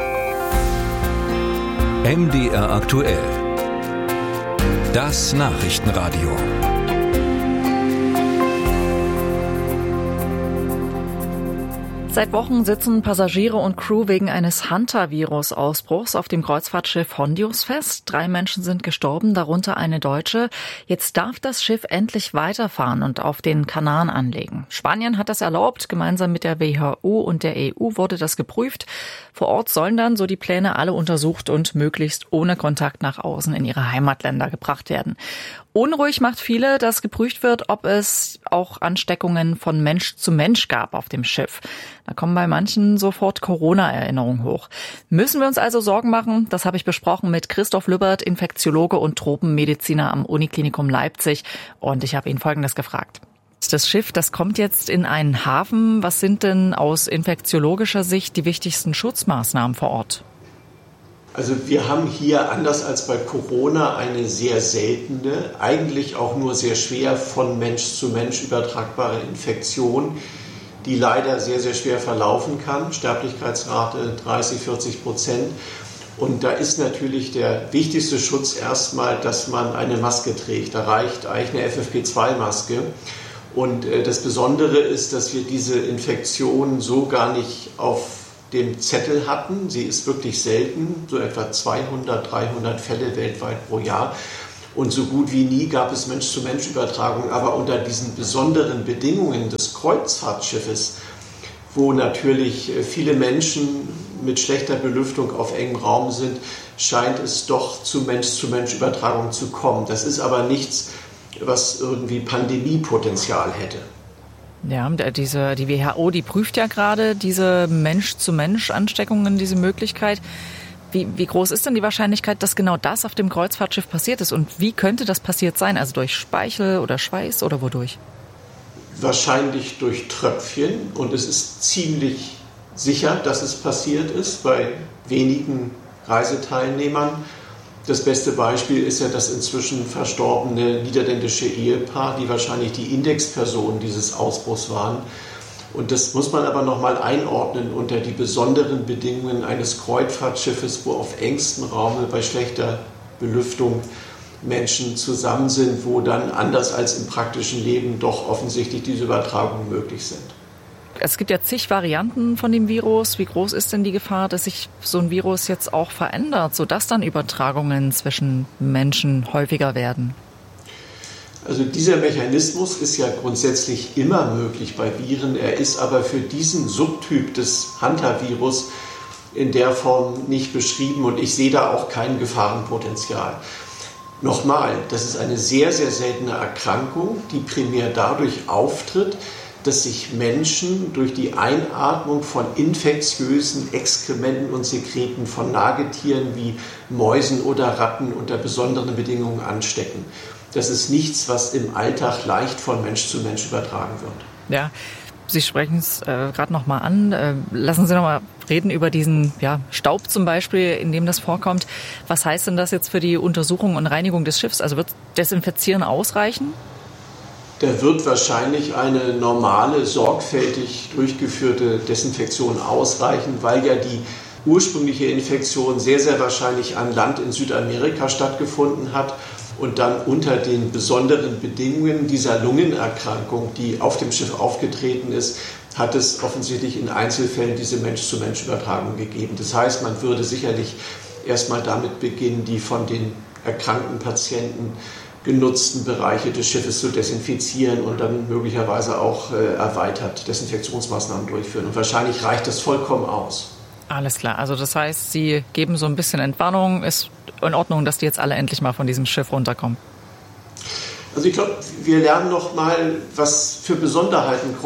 MDR aktuell. Das Nachrichtenradio. Seit Wochen sitzen Passagiere und Crew wegen eines Hantavirus-Ausbruchs auf dem Kreuzfahrtschiff Hondius fest. 3 Menschen sind gestorben, darunter eine Deutsche. Jetzt darf das Schiff endlich weiterfahren und auf den Kanaren anlegen. Spanien hat das erlaubt. Gemeinsam mit der WHO und der EU wurde das geprüft. Vor Ort sollen dann, so die Pläne, alle untersucht und möglichst ohne Kontakt nach außen in ihre Heimatländer gebracht werden. Unruhig macht viele, dass geprüft wird, ob es auch Ansteckungen von Mensch zu Mensch gab auf dem Schiff. Da kommen bei manchen sofort Corona-Erinnerungen hoch. Müssen wir uns also Sorgen machen? Das habe ich besprochen mit Christoph Lübbert, Infektiologe und Tropenmediziner am Uniklinikum Leipzig. Und ich habe ihn Folgendes gefragt. Das Schiff, das kommt jetzt in einen Hafen. Was sind denn aus infektiologischer Sicht die wichtigsten Schutzmaßnahmen vor Ort? Also wir haben hier, anders als bei Corona, eine sehr seltene, eigentlich auch nur sehr schwer von Mensch zu Mensch übertragbare Infektion, die leider sehr, sehr schwer verlaufen kann. Sterblichkeitsrate 30-40%. Und da ist natürlich der wichtigste Schutz erstmal, dass man eine Maske trägt. Da reicht eigentlich eine FFP2-Maske. Und das Besondere ist, dass wir diese Infektion so gar nicht auf dem Zettel hatten. Sie ist wirklich selten, so etwa 200, 300 Fälle weltweit pro Jahr. Und so gut wie nie gab es Mensch-zu-Mensch-Übertragung. Aber unter diesen besonderen Bedingungen des Kreuzfahrtschiffes, wo natürlich viele Menschen mit schlechter Belüftung auf engem Raum sind, scheint es doch zu Mensch-zu-Mensch-Übertragung zu kommen. Das ist aber nichts, was irgendwie Pandemiepotenzial hätte. Ja, die WHO, die prüft ja gerade diese Mensch-zu-Mensch-Ansteckungen, diese Möglichkeit. Wie groß ist denn die Wahrscheinlichkeit, dass genau das auf dem Kreuzfahrtschiff passiert ist? Und wie könnte das passiert sein? Also durch Speichel oder Schweiß oder wodurch? Wahrscheinlich durch Tröpfchen. Und es ist ziemlich sicher, dass es passiert ist bei wenigen Reiseteilnehmern. Das beste Beispiel ist ja das inzwischen verstorbene niederländische Ehepaar, die wahrscheinlich die Indexpersonen dieses Ausbruchs waren. Und das muss man aber nochmal einordnen unter die besonderen Bedingungen eines Kreuzfahrtschiffes, wo auf engstem Raum bei schlechter Belüftung Menschen zusammen sind, wo dann anders als im praktischen Leben doch offensichtlich diese Übertragungen möglich sind. Es gibt ja zig Varianten von dem Virus. Wie groß ist denn die Gefahr, dass sich so ein Virus jetzt auch verändert, sodass dann Übertragungen zwischen Menschen häufiger werden? Also dieser Mechanismus ist ja grundsätzlich immer möglich bei Viren. Er ist aber für diesen Subtyp des Hantavirus in der Form nicht beschrieben und ich sehe da auch kein Gefahrenpotenzial. Nochmal, das ist eine sehr, sehr seltene Erkrankung, die primär dadurch auftritt, dass sich Menschen durch die Einatmung von infektiösen Exkrementen und Sekreten von Nagetieren wie Mäusen oder Ratten unter besonderen Bedingungen anstecken. Das ist nichts, was im Alltag leicht von Mensch zu Mensch übertragen wird. Ja, Sie sprechen es gerade noch mal an. Lassen Sie noch mal reden über diesen Staub zum Beispiel, in dem das vorkommt. Was heißt denn das jetzt für die Untersuchung und Reinigung des Schiffs? Also wird Desinfizieren ausreichen? Da wird wahrscheinlich eine normale, sorgfältig durchgeführte Desinfektion ausreichen, weil ja die ursprüngliche Infektion sehr, sehr wahrscheinlich an Land in Südamerika stattgefunden hat und dann unter den besonderen Bedingungen dieser Lungenerkrankung, die auf dem Schiff aufgetreten ist, hat es offensichtlich in Einzelfällen diese Mensch-zu-Mensch-Übertragung gegeben. Das heißt, man würde sicherlich erstmal damit beginnen, die von den erkrankten Patienten genutzten Bereiche des Schiffes zu desinfizieren und dann möglicherweise auch erweitert Desinfektionsmaßnahmen durchführen. Und wahrscheinlich reicht das vollkommen aus. Alles klar. Also das heißt, Sie geben so ein bisschen Entwarnung. Ist in Ordnung, dass die jetzt alle endlich mal von diesem Schiff runterkommen? Also ich glaube, wir lernen noch mal, was für Besonderheiten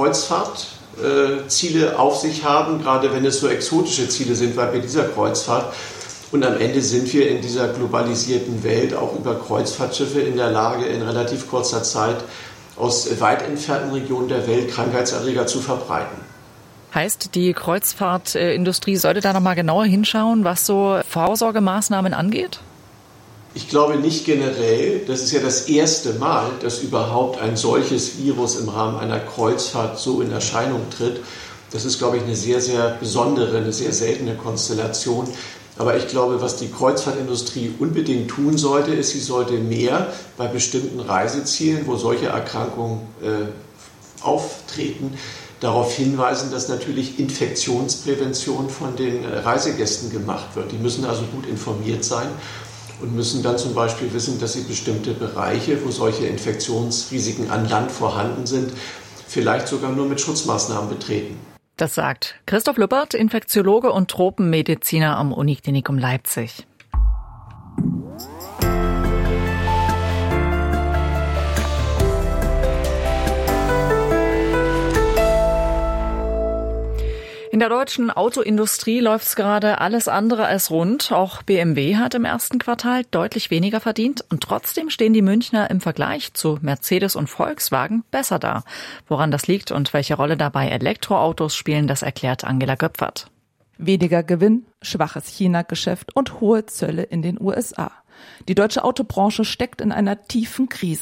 Kreuzfahrtziele auf sich haben, gerade wenn es so exotische Ziele sind, weil bei dieser Kreuzfahrt. Und am Ende sind wir in dieser globalisierten Welt auch über Kreuzfahrtschiffe in der Lage, in relativ kurzer Zeit aus weit entfernten Regionen der Welt Krankheitserreger zu verbreiten. Heißt, die Kreuzfahrtindustrie sollte da noch mal genauer hinschauen, was so Vorsorgemaßnahmen angeht? Ich glaube nicht generell. Das ist ja das erste Mal, dass überhaupt ein solches Virus im Rahmen einer Kreuzfahrt so in Erscheinung tritt. Das ist, glaube ich, eine sehr, sehr besondere, eine sehr seltene Konstellation. Aber ich glaube, was die Kreuzfahrtindustrie unbedingt tun sollte, ist, sie sollte mehr bei bestimmten Reisezielen, wo solche Erkrankungen auftreten, darauf hinweisen, dass natürlich Infektionsprävention von den Reisegästen gemacht wird. Die müssen also gut informiert sein und müssen dann zum Beispiel wissen, dass sie bestimmte Bereiche, wo solche Infektionsrisiken an Land vorhanden sind, vielleicht sogar nur mit Schutzmaßnahmen betreten. Das sagt Christoph Lüppert, Infektiologe und Tropenmediziner am Uniklinikum Leipzig. In der deutschen Autoindustrie läuft es gerade alles andere als rund. Auch BMW hat im ersten Quartal deutlich weniger verdient und trotzdem stehen die Münchner im Vergleich zu Mercedes und Volkswagen besser da. Woran das liegt und welche Rolle dabei Elektroautos spielen, das erklärt Angela Göpfert. Weniger Gewinn, schwaches China-Geschäft und hohe Zölle in den USA. Die deutsche Autobranche steckt in einer tiefen Krise.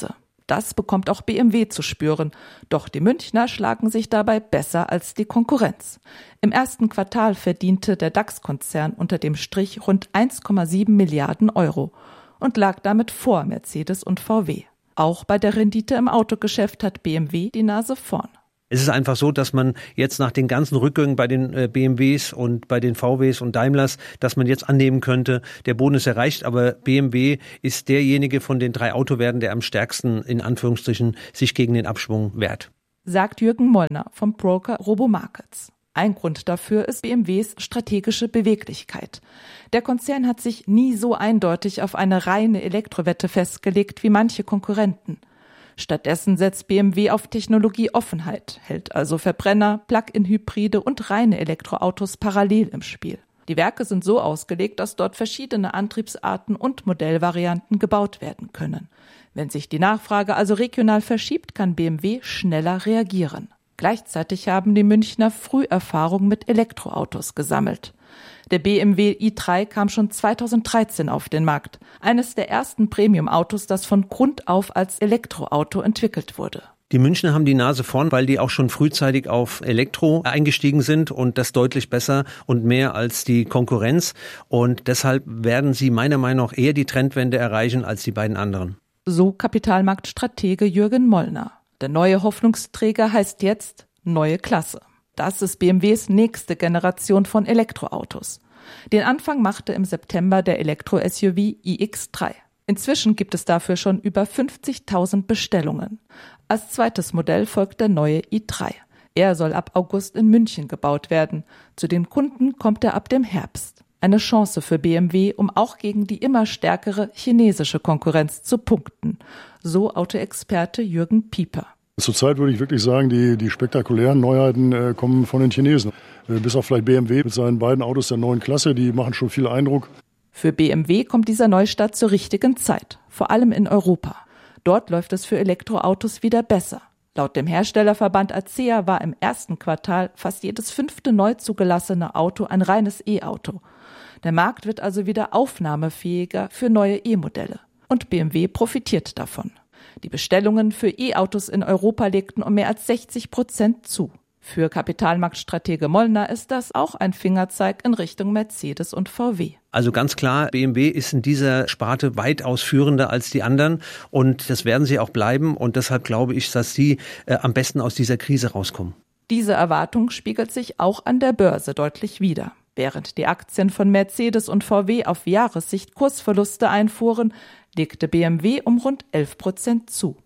Das bekommt auch BMW zu spüren. Doch die Münchner schlagen sich dabei besser als die Konkurrenz. Im ersten Quartal verdiente der DAX-Konzern unter dem Strich rund 1,7 Milliarden Euro und lag damit vor Mercedes und VW. Auch bei der Rendite im Autogeschäft hat BMW die Nase vorn. Es ist einfach so, dass man jetzt nach den ganzen Rückgängen bei den BMWs und bei den VWs und Daimlers, dass man jetzt annehmen könnte, der Boden ist erreicht, aber BMW ist derjenige von den 3 Autowerten, der am stärksten in Anführungsstrichen sich gegen den Abschwung wehrt. Sagt Jürgen Mollner vom Broker Robomarkets. Ein Grund dafür ist BMWs strategische Beweglichkeit. Der Konzern hat sich nie so eindeutig auf eine reine Elektrowette festgelegt wie manche Konkurrenten. Stattdessen setzt BMW auf Technologieoffenheit, hält also Verbrenner, Plug-in-Hybride und reine Elektroautos parallel im Spiel. Die Werke sind so ausgelegt, dass dort verschiedene Antriebsarten und Modellvarianten gebaut werden können. Wenn sich die Nachfrage also regional verschiebt, kann BMW schneller reagieren. Gleichzeitig haben die Münchner früh Erfahrung mit Elektroautos gesammelt. Der BMW i3 kam schon 2013 auf den Markt. Eines der ersten Premium-Autos, das von Grund auf als Elektroauto entwickelt wurde. Die Münchner haben die Nase vorn, weil die auch schon frühzeitig auf Elektro eingestiegen sind und das deutlich besser und mehr als die Konkurrenz. Und deshalb werden sie meiner Meinung nach eher die Trendwende erreichen als die beiden anderen. So Kapitalmarktstratege Jürgen Mollner. Der neue Hoffnungsträger heißt jetzt Neue Klasse. Das ist BMWs nächste Generation von Elektroautos. Den Anfang machte im September der Elektro-SUV iX3. Inzwischen gibt es dafür schon über 50.000 Bestellungen. Als zweites Modell folgt der neue i3. Er soll ab August in München gebaut werden. Zu den Kunden kommt er ab dem Herbst. Eine Chance für BMW, um auch gegen die immer stärkere chinesische Konkurrenz zu punkten. So Autoexperte Jürgen Pieper. Zurzeit würde ich wirklich sagen, die spektakulären Neuheiten kommen von den Chinesen. Bis auf vielleicht BMW mit seinen beiden Autos der neuen Klasse, die machen schon viel Eindruck. Für BMW kommt dieser Neustart zur richtigen Zeit, vor allem in Europa. Dort läuft es für Elektroautos wieder besser. Laut dem Herstellerverband ACEA war im ersten Quartal fast jedes 5. neu zugelassene Auto ein reines E-Auto. Der Markt wird also wieder aufnahmefähiger für neue E-Modelle. Und BMW profitiert davon. Die Bestellungen für E-Autos in Europa legten um mehr als 60% zu. Für Kapitalmarktstratege Mollner ist das auch ein Fingerzeig in Richtung Mercedes und VW. Also ganz klar, BMW ist in dieser Sparte weitaus führender als die anderen und das werden sie auch bleiben und deshalb glaube ich, dass sie am besten aus dieser Krise rauskommen. Diese Erwartung spiegelt sich auch an der Börse deutlich wider. Während die Aktien von Mercedes und VW auf Jahressicht Kursverluste einfuhren, legte BMW um rund 11% zu.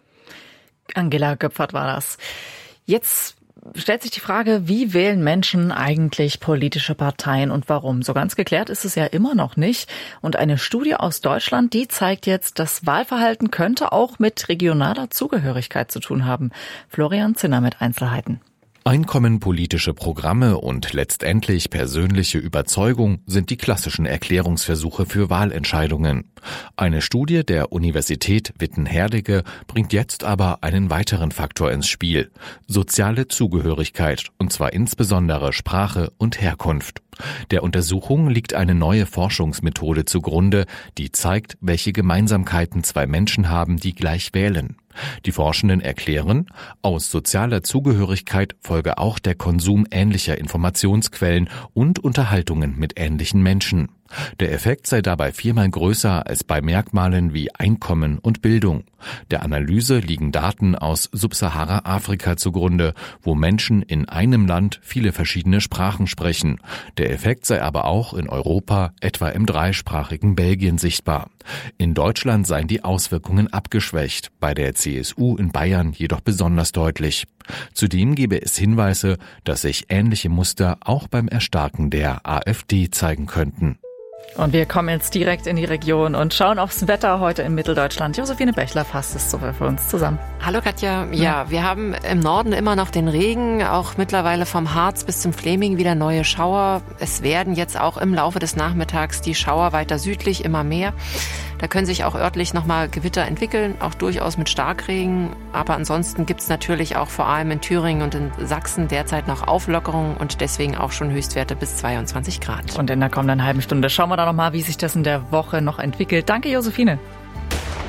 Angela Göpfert war das. Jetzt stellt sich die Frage, wie wählen Menschen eigentlich politische Parteien und warum? So ganz geklärt ist es ja immer noch nicht. Und eine Studie aus Deutschland, die zeigt jetzt, das Wahlverhalten könnte auch mit regionaler Zugehörigkeit zu tun haben. Florian Zinner mit Einzelheiten. Einkommen, politische Programme und letztendlich persönliche Überzeugung sind die klassischen Erklärungsversuche für Wahlentscheidungen. Eine Studie der Universität Witten-Herdecke bringt jetzt aber einen weiteren Faktor ins Spiel: soziale Zugehörigkeit, und zwar insbesondere Sprache und Herkunft. Der Untersuchung liegt eine neue Forschungsmethode zugrunde, die zeigt, welche Gemeinsamkeiten zwei Menschen haben, die gleich wählen. Die Forschenden erklären, aus sozialer Zugehörigkeit folge auch der Konsum ähnlicher Informationsquellen und Unterhaltungen mit ähnlichen Menschen. Der Effekt sei dabei 4-mal größer als bei Merkmalen wie Einkommen und Bildung. Der Analyse liegen Daten aus Subsahara-Afrika zugrunde, wo Menschen in einem Land viele verschiedene Sprachen sprechen. Der Effekt sei aber auch in Europa, etwa im dreisprachigen Belgien, sichtbar. In Deutschland seien die Auswirkungen abgeschwächt, bei der CSU in Bayern jedoch besonders deutlich. Zudem gebe es Hinweise, dass sich ähnliche Muster auch beim Erstarken der AfD zeigen könnten. Und wir kommen jetzt direkt in die Region und schauen aufs Wetter heute in Mitteldeutschland. Josephine Bechler fasst es so für uns zusammen. Hallo Katja. Ja, wir haben im Norden immer noch den Regen, auch mittlerweile vom Harz bis zum Fläming wieder neue Schauer. Es werden jetzt auch im Laufe des Nachmittags die Schauer weiter südlich immer mehr. Da können sich auch örtlich nochmal Gewitter entwickeln, auch durchaus mit Starkregen. Aber ansonsten gibt es natürlich auch vor allem in Thüringen und in Sachsen derzeit noch Auflockerungen und deswegen auch schon Höchstwerte bis 22 Grad. Und in der kommenden halben Stunde schauen wir da nochmal, wie sich das in der Woche noch entwickelt. Danke, Josephine.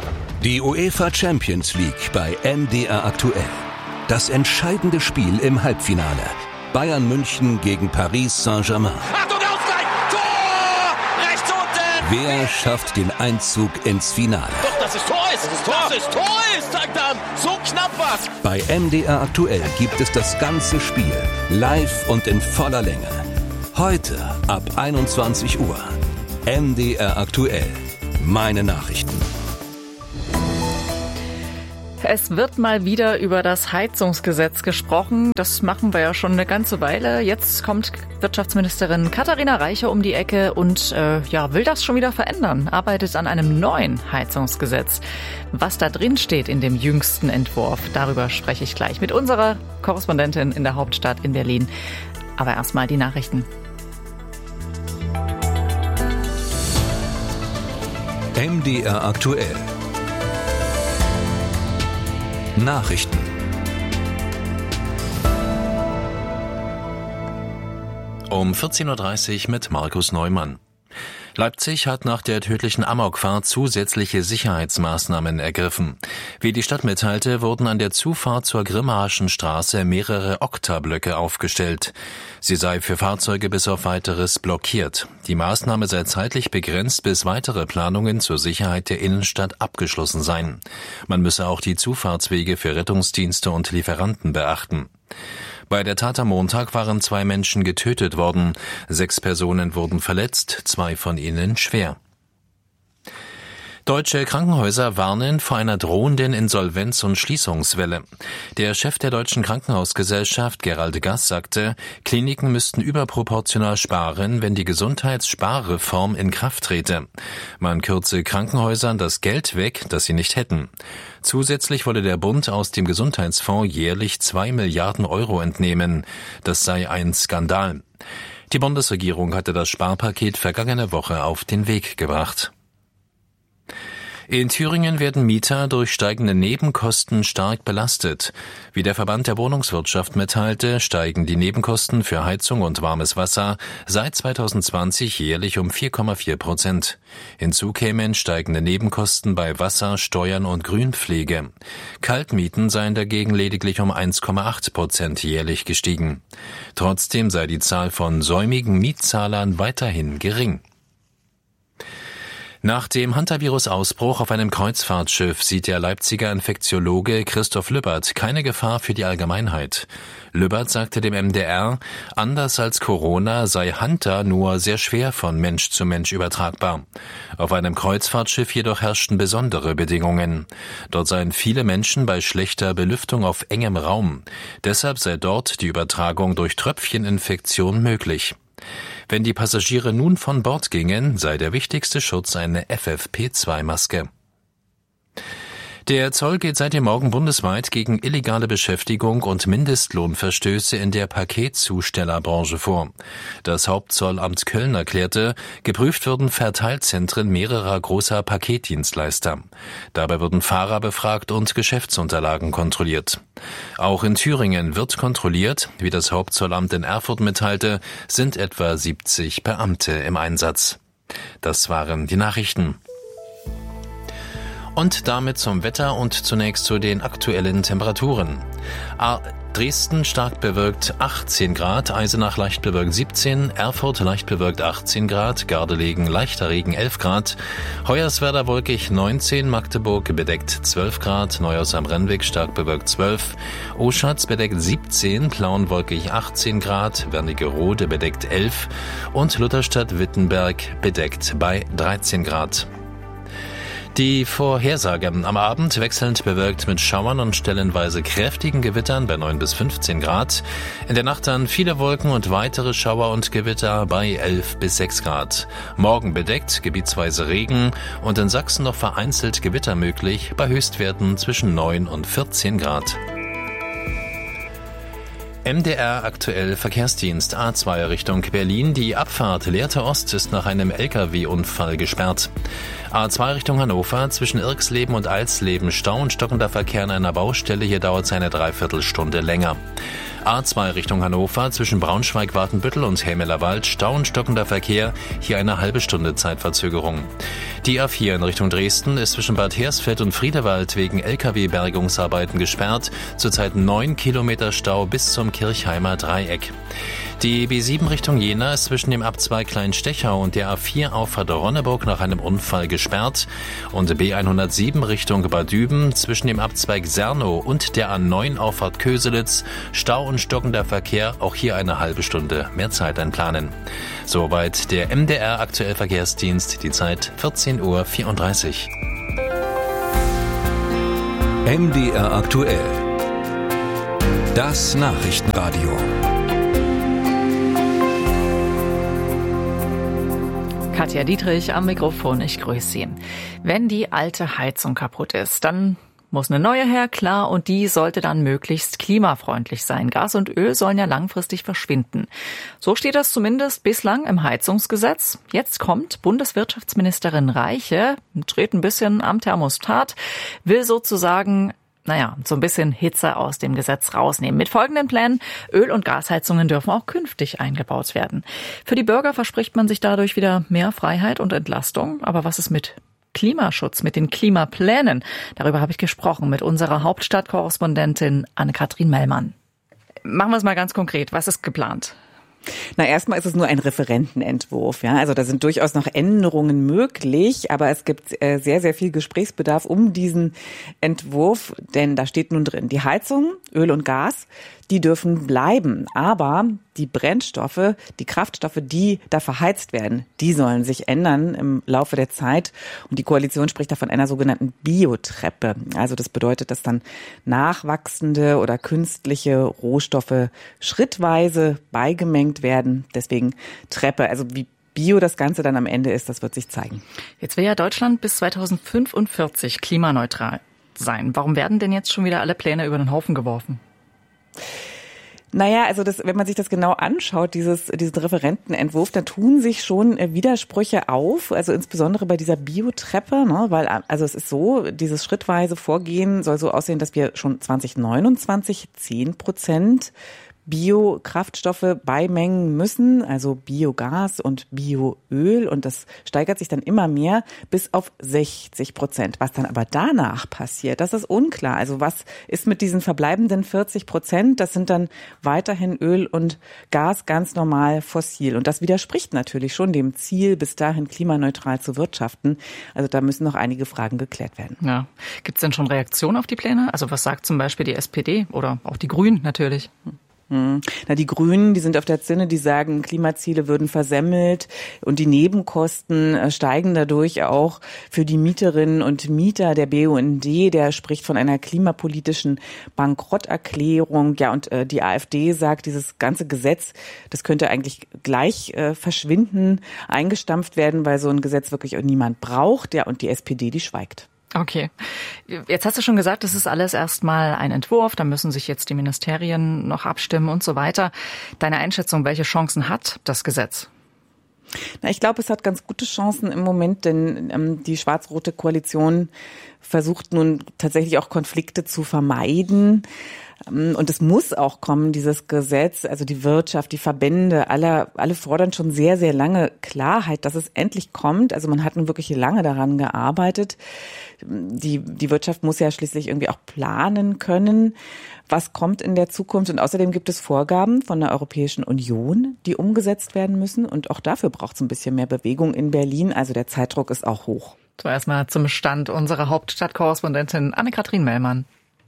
Die UEFA Champions League bei MDR aktuell. Das entscheidende Spiel im Halbfinale. Bayern München gegen Paris Saint-Germain. Achtung, Ausgleich! Tor! Rechts unten! Wer schafft den Einzug ins Finale? Doch, das ist Tor! Das ist Tor! Sagt dann, so knapp was! Bei MDR aktuell gibt es das ganze Spiel. Live und in voller Länge. Heute ab 21 Uhr. MDR aktuell. Meine Nachrichten. Es wird mal wieder über das Heizungsgesetz gesprochen. Das machen wir ja schon eine ganze Weile. Jetzt kommt Wirtschaftsministerin Katharina Reiche um die Ecke und will das schon wieder verändern. Arbeitet an einem neuen Heizungsgesetz. Was da drin steht in dem jüngsten Entwurf, darüber spreche ich gleich mit unserer Korrespondentin in der Hauptstadt in Berlin. Aber erstmal die Nachrichten. MDR aktuell. Nachrichten. Um 14.30 Uhr mit Markus Neumann. Leipzig hat nach der tödlichen Amokfahrt zusätzliche Sicherheitsmaßnahmen ergriffen. Wie die Stadt mitteilte, wurden an der Zufahrt zur Grimmaschen Straße mehrere Oktablöcke aufgestellt. Sie sei für Fahrzeuge bis auf Weiteres blockiert. Die Maßnahme sei zeitlich begrenzt, bis weitere Planungen zur Sicherheit der Innenstadt abgeschlossen seien. Man müsse auch die Zufahrtswege für Rettungsdienste und Lieferanten beachten. Bei der Tat am Montag waren 2 Menschen getötet worden. 6 Personen wurden verletzt, 2 von ihnen schwer. Deutsche Krankenhäuser warnen vor einer drohenden Insolvenz- und Schließungswelle. Der Chef der Deutschen Krankenhausgesellschaft, Gerald Gass, sagte, Kliniken müssten überproportional sparen, wenn die Gesundheitssparreform in Kraft trete. Man kürze Krankenhäusern das Geld weg, das sie nicht hätten. Zusätzlich wolle der Bund aus dem Gesundheitsfonds jährlich 2 Milliarden Euro entnehmen. Das sei ein Skandal. Die Bundesregierung hatte das Sparpaket vergangene Woche auf den Weg gebracht. In Thüringen werden Mieter durch steigende Nebenkosten stark belastet. Wie der Verband der Wohnungswirtschaft mitteilte, steigen die Nebenkosten für Heizung und warmes Wasser seit 2020 jährlich um 4,4%. Hinzu kämen steigende Nebenkosten bei Wasser, Steuern und Grünpflege. Kaltmieten seien dagegen lediglich um 1,8% jährlich gestiegen. Trotzdem sei die Zahl von säumigen Mietzahlern weiterhin gering. Nach dem Hantavirus-Ausbruch auf einem Kreuzfahrtschiff sieht der Leipziger Infektiologe Christoph Lübbert keine Gefahr für die Allgemeinheit. Lübbert sagte dem MDR, anders als Corona sei Hanta nur sehr schwer von Mensch zu Mensch übertragbar. Auf einem Kreuzfahrtschiff jedoch herrschten besondere Bedingungen. Dort seien viele Menschen bei schlechter Belüftung auf engem Raum. Deshalb sei dort die Übertragung durch Tröpfcheninfektion möglich. Wenn die Passagiere nun von Bord gingen, sei der wichtigste Schutz eine FFP2-Maske. Der Zoll geht seit dem Morgen bundesweit gegen illegale Beschäftigung und Mindestlohnverstöße in der Paketzustellerbranche vor. Das Hauptzollamt Köln erklärte, geprüft würden Verteilzentren mehrerer großer Paketdienstleister. Dabei würden Fahrer befragt und Geschäftsunterlagen kontrolliert. Auch in Thüringen wird kontrolliert. Wie das Hauptzollamt in Erfurt mitteilte, sind etwa 70 Beamte im Einsatz. Das waren die Nachrichten. Und damit zum Wetter und zunächst zu den aktuellen Temperaturen. Dresden stark bewölkt 18 Grad, Eisenach leicht bewölkt 17, Erfurt leicht bewölkt 18 Grad, Gardelegen leichter Regen 11 Grad, Hoyerswerda wolkig 19, Magdeburg bedeckt 12 Grad, Neuhaus am Rennweg stark bewölkt 12, Oschatz bedeckt 17, Plauen wolkig 18 Grad, Wernigerode bedeckt 11 und Lutherstadt-Wittenberg bedeckt bei 13 Grad. Die Vorhersage am Abend wechselnd bewölkt mit Schauern und stellenweise kräftigen Gewittern bei 9 bis 15 Grad. In der Nacht dann viele Wolken und weitere Schauer und Gewitter bei 11 bis 6 Grad. Morgen bedeckt, gebietsweise Regen und in Sachsen noch vereinzelt Gewitter möglich bei Höchstwerten zwischen 9 und 14 Grad. MDR aktuell Verkehrsdienst A2 Richtung Berlin. Die Abfahrt Lehrte Ost ist nach einem LKW-Unfall gesperrt. A2 Richtung Hannover zwischen Irxleben und Alsleben Stau und stockender Verkehr an einer Baustelle. Hier dauert es eine Dreiviertelstunde länger. A2 Richtung Hannover zwischen Braunschweig-Watenbüttel und Helmelerwald Stau und stockender Verkehr, hier eine halbe Stunde Zeitverzögerung. Die A4 in Richtung Dresden ist zwischen Bad Hersfeld und Friedewald wegen LKW-Bergungsarbeiten gesperrt, zurzeit 9 Kilometer Stau bis zum Kirchheimer Dreieck. Die B7 Richtung Jena ist zwischen dem Abzweig Kleinstechau und der A4 Auffahrt Ronneburg nach einem Unfall gesperrt und B107 Richtung Bad Düben zwischen dem Abzweig Sernow und der A9 Auffahrt Köselitz Stau und stockender Verkehr, auch hier eine halbe Stunde mehr Zeit einplanen. Soweit der MDR Aktuell Verkehrsdienst, die Zeit 14:34 Uhr. MDR Aktuell. Das Nachrichtenradio. Katja Dietrich am Mikrofon, ich grüße Sie. Wenn die alte Heizung kaputt ist, dann muss eine neue her, klar, und die sollte dann möglichst klimafreundlich sein. Gas und Öl sollen ja langfristig verschwinden. So steht das zumindest bislang im Heizungsgesetz. Jetzt kommt Bundeswirtschaftsministerin Reiche, dreht ein bisschen am Thermostat, will sozusagen so ein bisschen Hitze aus dem Gesetz rausnehmen. Mit folgenden Plänen: Öl- und Gasheizungen dürfen auch künftig eingebaut werden. Für die Bürger verspricht man sich dadurch wieder mehr Freiheit und Entlastung. Aber was ist mit Klimaschutz, mit den Klimaplänen? Darüber habe ich gesprochen mit unserer Hauptstadtkorrespondentin Anne-Kathrin Mellmann. Machen wir es mal ganz konkret. Was ist geplant? Erstmal ist es nur ein Referentenentwurf, ja. Also da sind durchaus noch Änderungen möglich, aber es gibt sehr, sehr viel Gesprächsbedarf um diesen Entwurf, denn da steht nun drin, die Heizung, Öl und Gas, die dürfen bleiben, aber die Brennstoffe, die Kraftstoffe, die da verheizt werden, die sollen sich ändern im Laufe der Zeit. Und die Koalition spricht da von einer sogenannten Biotreppe. Also das bedeutet, dass dann nachwachsende oder künstliche Rohstoffe schrittweise beigemengt werden. Deswegen Treppe. Also wie Bio das Ganze dann am Ende ist, das wird sich zeigen. Jetzt will ja Deutschland bis 2045 klimaneutral sein. Warum werden denn jetzt schon wieder alle Pläne über den Haufen geworfen? Also wenn man sich das genau anschaut, diesen Referentenentwurf, da tun sich schon Widersprüche auf, also insbesondere bei dieser Biotreppe, weil also es ist so, dieses schrittweise Vorgehen soll so aussehen, dass wir schon 2029 10% Biokraftstoffe beimengen müssen, also Biogas und Bioöl, und das steigert sich dann immer mehr bis auf 60%. Was dann aber danach passiert, das ist unklar. Also was ist mit diesen verbleibenden 40%? Das sind dann weiterhin Öl und Gas, ganz normal fossil. Und das widerspricht natürlich schon dem Ziel, bis dahin klimaneutral zu wirtschaften. Also da müssen noch einige Fragen geklärt werden. Ja. Gibt es denn schon Reaktionen auf die Pläne? Also was sagt zum Beispiel die SPD oder auch die Grünen natürlich? Die Grünen, die sind auf der Zinne, die sagen, Klimaziele würden versemmelt und die Nebenkosten steigen dadurch auch für die Mieterinnen und Mieter. Der BUND, der spricht von einer klimapolitischen Bankrotterklärung. Ja, und die AfD sagt, dieses ganze Gesetz, das könnte eigentlich gleich verschwinden, eingestampft werden, weil so ein Gesetz wirklich niemand braucht. Ja, und die SPD, die schweigt. Okay. Jetzt hast du schon gesagt, das ist alles erstmal ein Entwurf. Da müssen sich jetzt die Ministerien noch abstimmen und so weiter. Deine Einschätzung, welche Chancen hat das Gesetz? Ich glaube, es hat ganz gute Chancen im Moment, denn die schwarz-rote Koalition versucht nun tatsächlich auch Konflikte zu vermeiden. Und es muss auch kommen, dieses Gesetz, also die Wirtschaft, die Verbände, alle fordern schon sehr, sehr lange Klarheit, dass es endlich kommt. Also man hat nun wirklich lange daran gearbeitet. Die Wirtschaft muss ja schließlich irgendwie auch planen können, was kommt in der Zukunft. Und außerdem gibt es Vorgaben von der Europäischen Union, die umgesetzt werden müssen. Und auch dafür braucht es ein bisschen mehr Bewegung in Berlin. Also der Zeitdruck ist auch hoch. So, erstmal zum Stand unserer Hauptstadtkorrespondentin Anne-Kathrin Mellmann.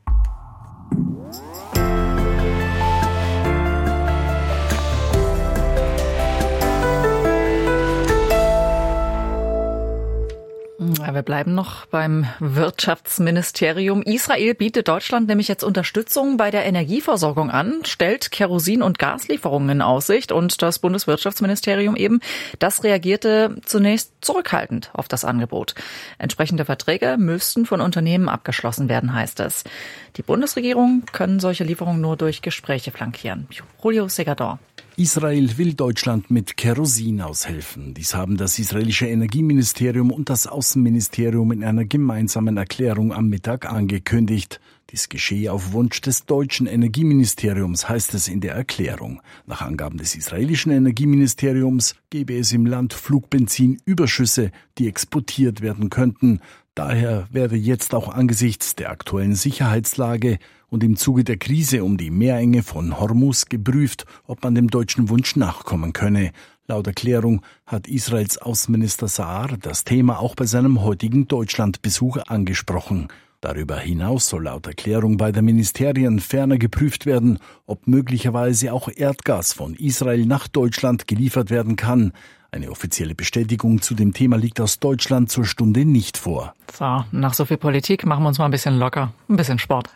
Wir bleiben noch beim Wirtschaftsministerium. Israel bietet Deutschland nämlich jetzt Unterstützung bei der Energieversorgung an, stellt Kerosin- und Gaslieferungen in Aussicht. Und das Bundeswirtschaftsministerium das reagierte zunächst zurückhaltend auf das Angebot. Entsprechende Verträge müssten von Unternehmen abgeschlossen werden, heißt es. Die Bundesregierung können solche Lieferungen nur durch Gespräche flankieren. Julio Segador. Israel will Deutschland mit Kerosin aushelfen. Dies haben das israelische Energieministerium und das Außenministerium in einer gemeinsamen Erklärung am Mittag angekündigt. Dies geschehe auf Wunsch des deutschen Energieministeriums, heißt es in der Erklärung. Nach Angaben des israelischen Energieministeriums gebe es im Land Flugbenzin-Überschüsse, die exportiert werden könnten. Daher werde jetzt auch angesichts der aktuellen Sicherheitslage und im Zuge der Krise um die Meerenge von Hormuz geprüft, ob man dem deutschen Wunsch nachkommen könne. Laut Erklärung hat Israels Außenminister Saar das Thema auch bei seinem heutigen Deutschlandbesuch angesprochen. Darüber hinaus soll laut Erklärung bei den Ministerien ferner geprüft werden, ob möglicherweise auch Erdgas von Israel nach Deutschland geliefert werden kann. Eine offizielle Bestätigung zu dem Thema liegt aus Deutschland zur Stunde nicht vor. So, nach so viel Politik machen wir uns mal ein bisschen locker, ein bisschen Sport.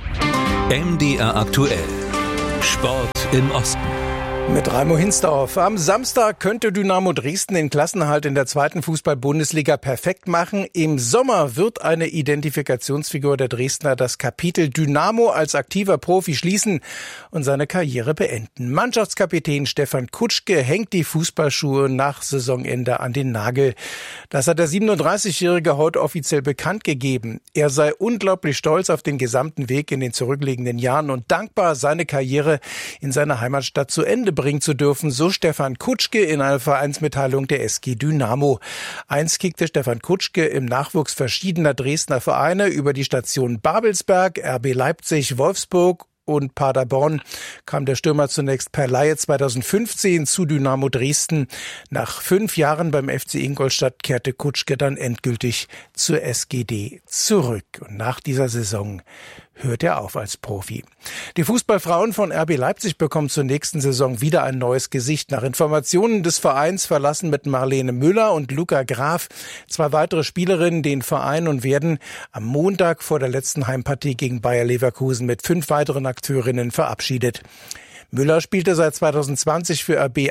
MDR aktuell. Sport im Osten. Mit Raimo Hinsdorf. Am Samstag könnte Dynamo Dresden den Klassenerhalt in der 2. Fußball-Bundesliga perfekt machen. Im Sommer wird eine Identifikationsfigur der Dresdner das Kapitel Dynamo als aktiver Profi schließen und seine Karriere beenden. Mannschaftskapitän Stefan Kutschke hängt die Fußballschuhe nach Saisonende an den Nagel. Das hat der 37-Jährige heute offiziell bekannt gegeben. Er sei unglaublich stolz auf den gesamten Weg in den zurückliegenden Jahren und dankbar, seine Karriere in seiner Heimatstadt zu Ende bringen zu dürfen, so Stefan Kutschke in einer Vereinsmitteilung der SG Dynamo. Einst kickte Stefan Kutschke im Nachwuchs verschiedener Dresdner Vereine über die Stationen Babelsberg, RB Leipzig, Wolfsburg und Paderborn kam der Stürmer zunächst per Leihe 2015 zu Dynamo Dresden. Nach 5 Jahren beim FC Ingolstadt kehrte Kutschke dann endgültig zur SGD zurück. Und nach dieser Saison hört er auf als Profi. Die Fußballfrauen von RB Leipzig bekommen zur nächsten Saison wieder ein neues Gesicht. Nach Informationen des Vereins verlassen mit Marlene Müller und Luca Graf 2 weitere Spielerinnen den Verein und werden am Montag vor der letzten Heimpartie gegen Bayer Leverkusen mit 5 weiteren Akteurinnen verabschiedet. Müller spielte seit 2020 für RB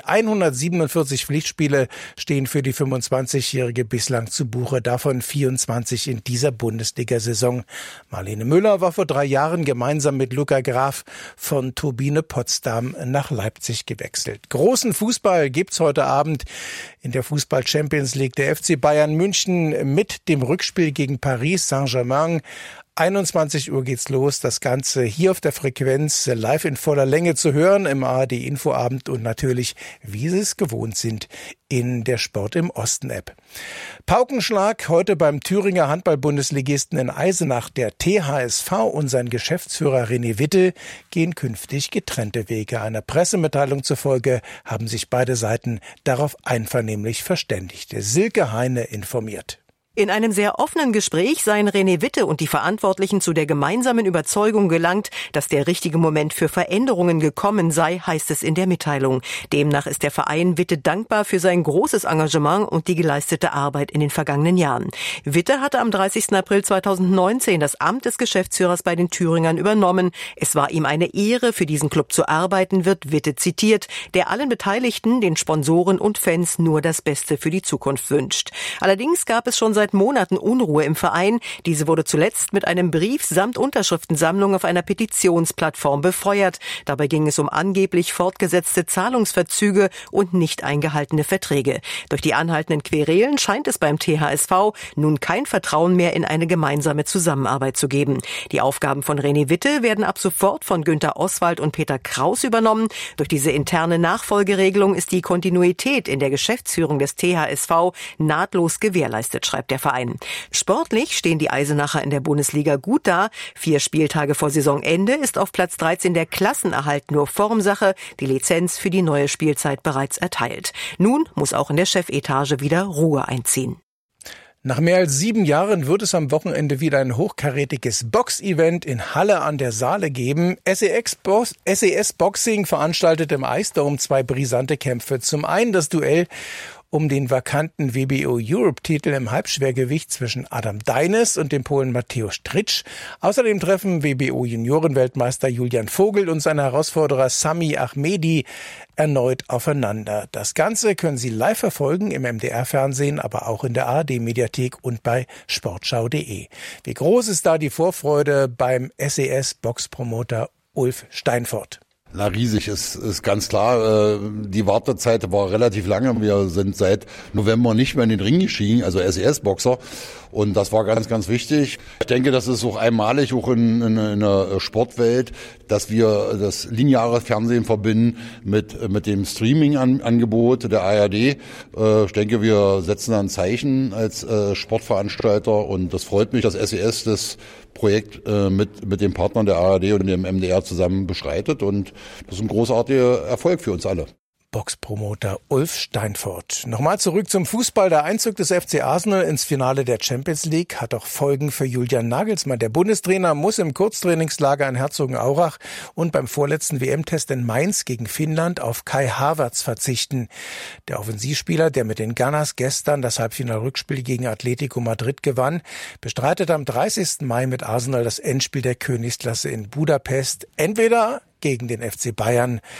147 Pflichtspiele, stehen für die 25-Jährige bislang zu Buche, davon 24 in dieser Bundesliga-Saison. Marlene Müller war vor 3 Jahren gemeinsam mit Luca Graf von Turbine Potsdam nach Leipzig gewechselt. Großen Fußball gibt's heute Abend in der Fußball-Champions League. Der FC Bayern München mit dem Rückspiel gegen Paris Saint-Germain. 21 Uhr geht's los. Das Ganze hier auf der Frequenz live in voller Länge zu hören im ARD Infoabend und natürlich, wie Sie es gewohnt sind, in der Sport im Osten App. Paukenschlag heute beim Thüringer Handball-Bundesligisten in Eisenach. Der THSV und sein Geschäftsführer René Witte gehen künftig getrennte Wege. Einer Pressemitteilung zufolge haben sich beide Seiten darauf einvernehmlich verständigt. Silke Heine informiert. In einem sehr offenen Gespräch seien René Witte und die Verantwortlichen zu der gemeinsamen Überzeugung gelangt, dass der richtige Moment für Veränderungen gekommen sei, heißt es in der Mitteilung. Demnach ist der Verein Witte dankbar für sein großes Engagement und die geleistete Arbeit in den vergangenen Jahren. Witte hatte am 30. April 2019 das Amt des Geschäftsführers bei den Thüringern übernommen. Es war ihm eine Ehre, für diesen Club zu arbeiten, wird Witte zitiert, der allen Beteiligten, den Sponsoren und Fans nur das Beste für die Zukunft wünscht. Allerdings gab es schon seit Monaten Unruhe im Verein. Diese wurde zuletzt mit einem Brief samt Unterschriftensammlung auf einer Petitionsplattform befeuert. Dabei ging es um angeblich fortgesetzte Zahlungsverzüge und nicht eingehaltene Verträge. Durch die anhaltenden Querelen scheint es beim THSV nun kein Vertrauen mehr in eine gemeinsame Zusammenarbeit zu geben. Die Aufgaben von René Witte werden ab sofort von Günter Oswald und Peter Kraus übernommen. Durch diese interne Nachfolgeregelung ist die Kontinuität in der Geschäftsführung des THSV nahtlos gewährleistet, schreibt der Verein. Sportlich stehen die Eisenacher in der Bundesliga gut da. 4 Spieltage vor Saisonende ist auf Platz 13 der Klassenerhalt nur Formsache. Die Lizenz für die neue Spielzeit bereits erteilt. Nun muss auch in der Chefetage wieder Ruhe einziehen. Nach mehr als 7 Jahren wird es am Wochenende wieder ein hochkarätiges Box-Event in Halle an der Saale geben. SES Boxing veranstaltet im Eisdom 2 brisante Kämpfe. Zum einen das Duell um den vakanten WBO Europe-Titel im Halbschwergewicht zwischen Adam Deines und dem Polen Mateusz Stritsch. Außerdem treffen WBO-Juniorenweltmeister Julian Vogel und sein Herausforderer Sami Ahmedi erneut aufeinander. Das Ganze können Sie live verfolgen im MDR-Fernsehen, aber auch in der ARD-Mediathek und bei sportschau.de. Wie groß ist da die Vorfreude beim SES-Boxpromoter Ulf Steinfort? Na, riesig ist ganz klar. Die Wartezeit war relativ lange. Wir sind seit November nicht mehr in den Ring gestiegen, also SES-Boxer. Und das war ganz, ganz wichtig. Ich denke, das ist auch einmalig, auch in der Sportwelt, dass wir das lineare Fernsehen verbinden mit dem Streaming-Angebot der ARD. Ich denke, wir setzen da ein Zeichen als Sportveranstalter und das freut mich, dass SES das Projekt mit den Partnern der ARD und dem MDR zusammen beschreitet und das ist ein großartiger Erfolg für uns alle. Boxpromoter Ulf Steinfurt. Nochmal zurück zum Fußball. Der Einzug des FC Arsenal ins Finale der Champions League hat auch Folgen für Julian Nagelsmann. Der Bundestrainer muss im Kurztrainingslager in Herzogenaurach und beim vorletzten WM-Test in Mainz gegen Finnland auf Kai Havertz verzichten. Der Offensivspieler, der mit den Gunners gestern das Halbfinal-Rückspiel gegen Atletico Madrid gewann, bestreitet am 30. Mai mit Arsenal das Endspiel der Königsklasse in Budapest. Entweder gegen den FC Bayern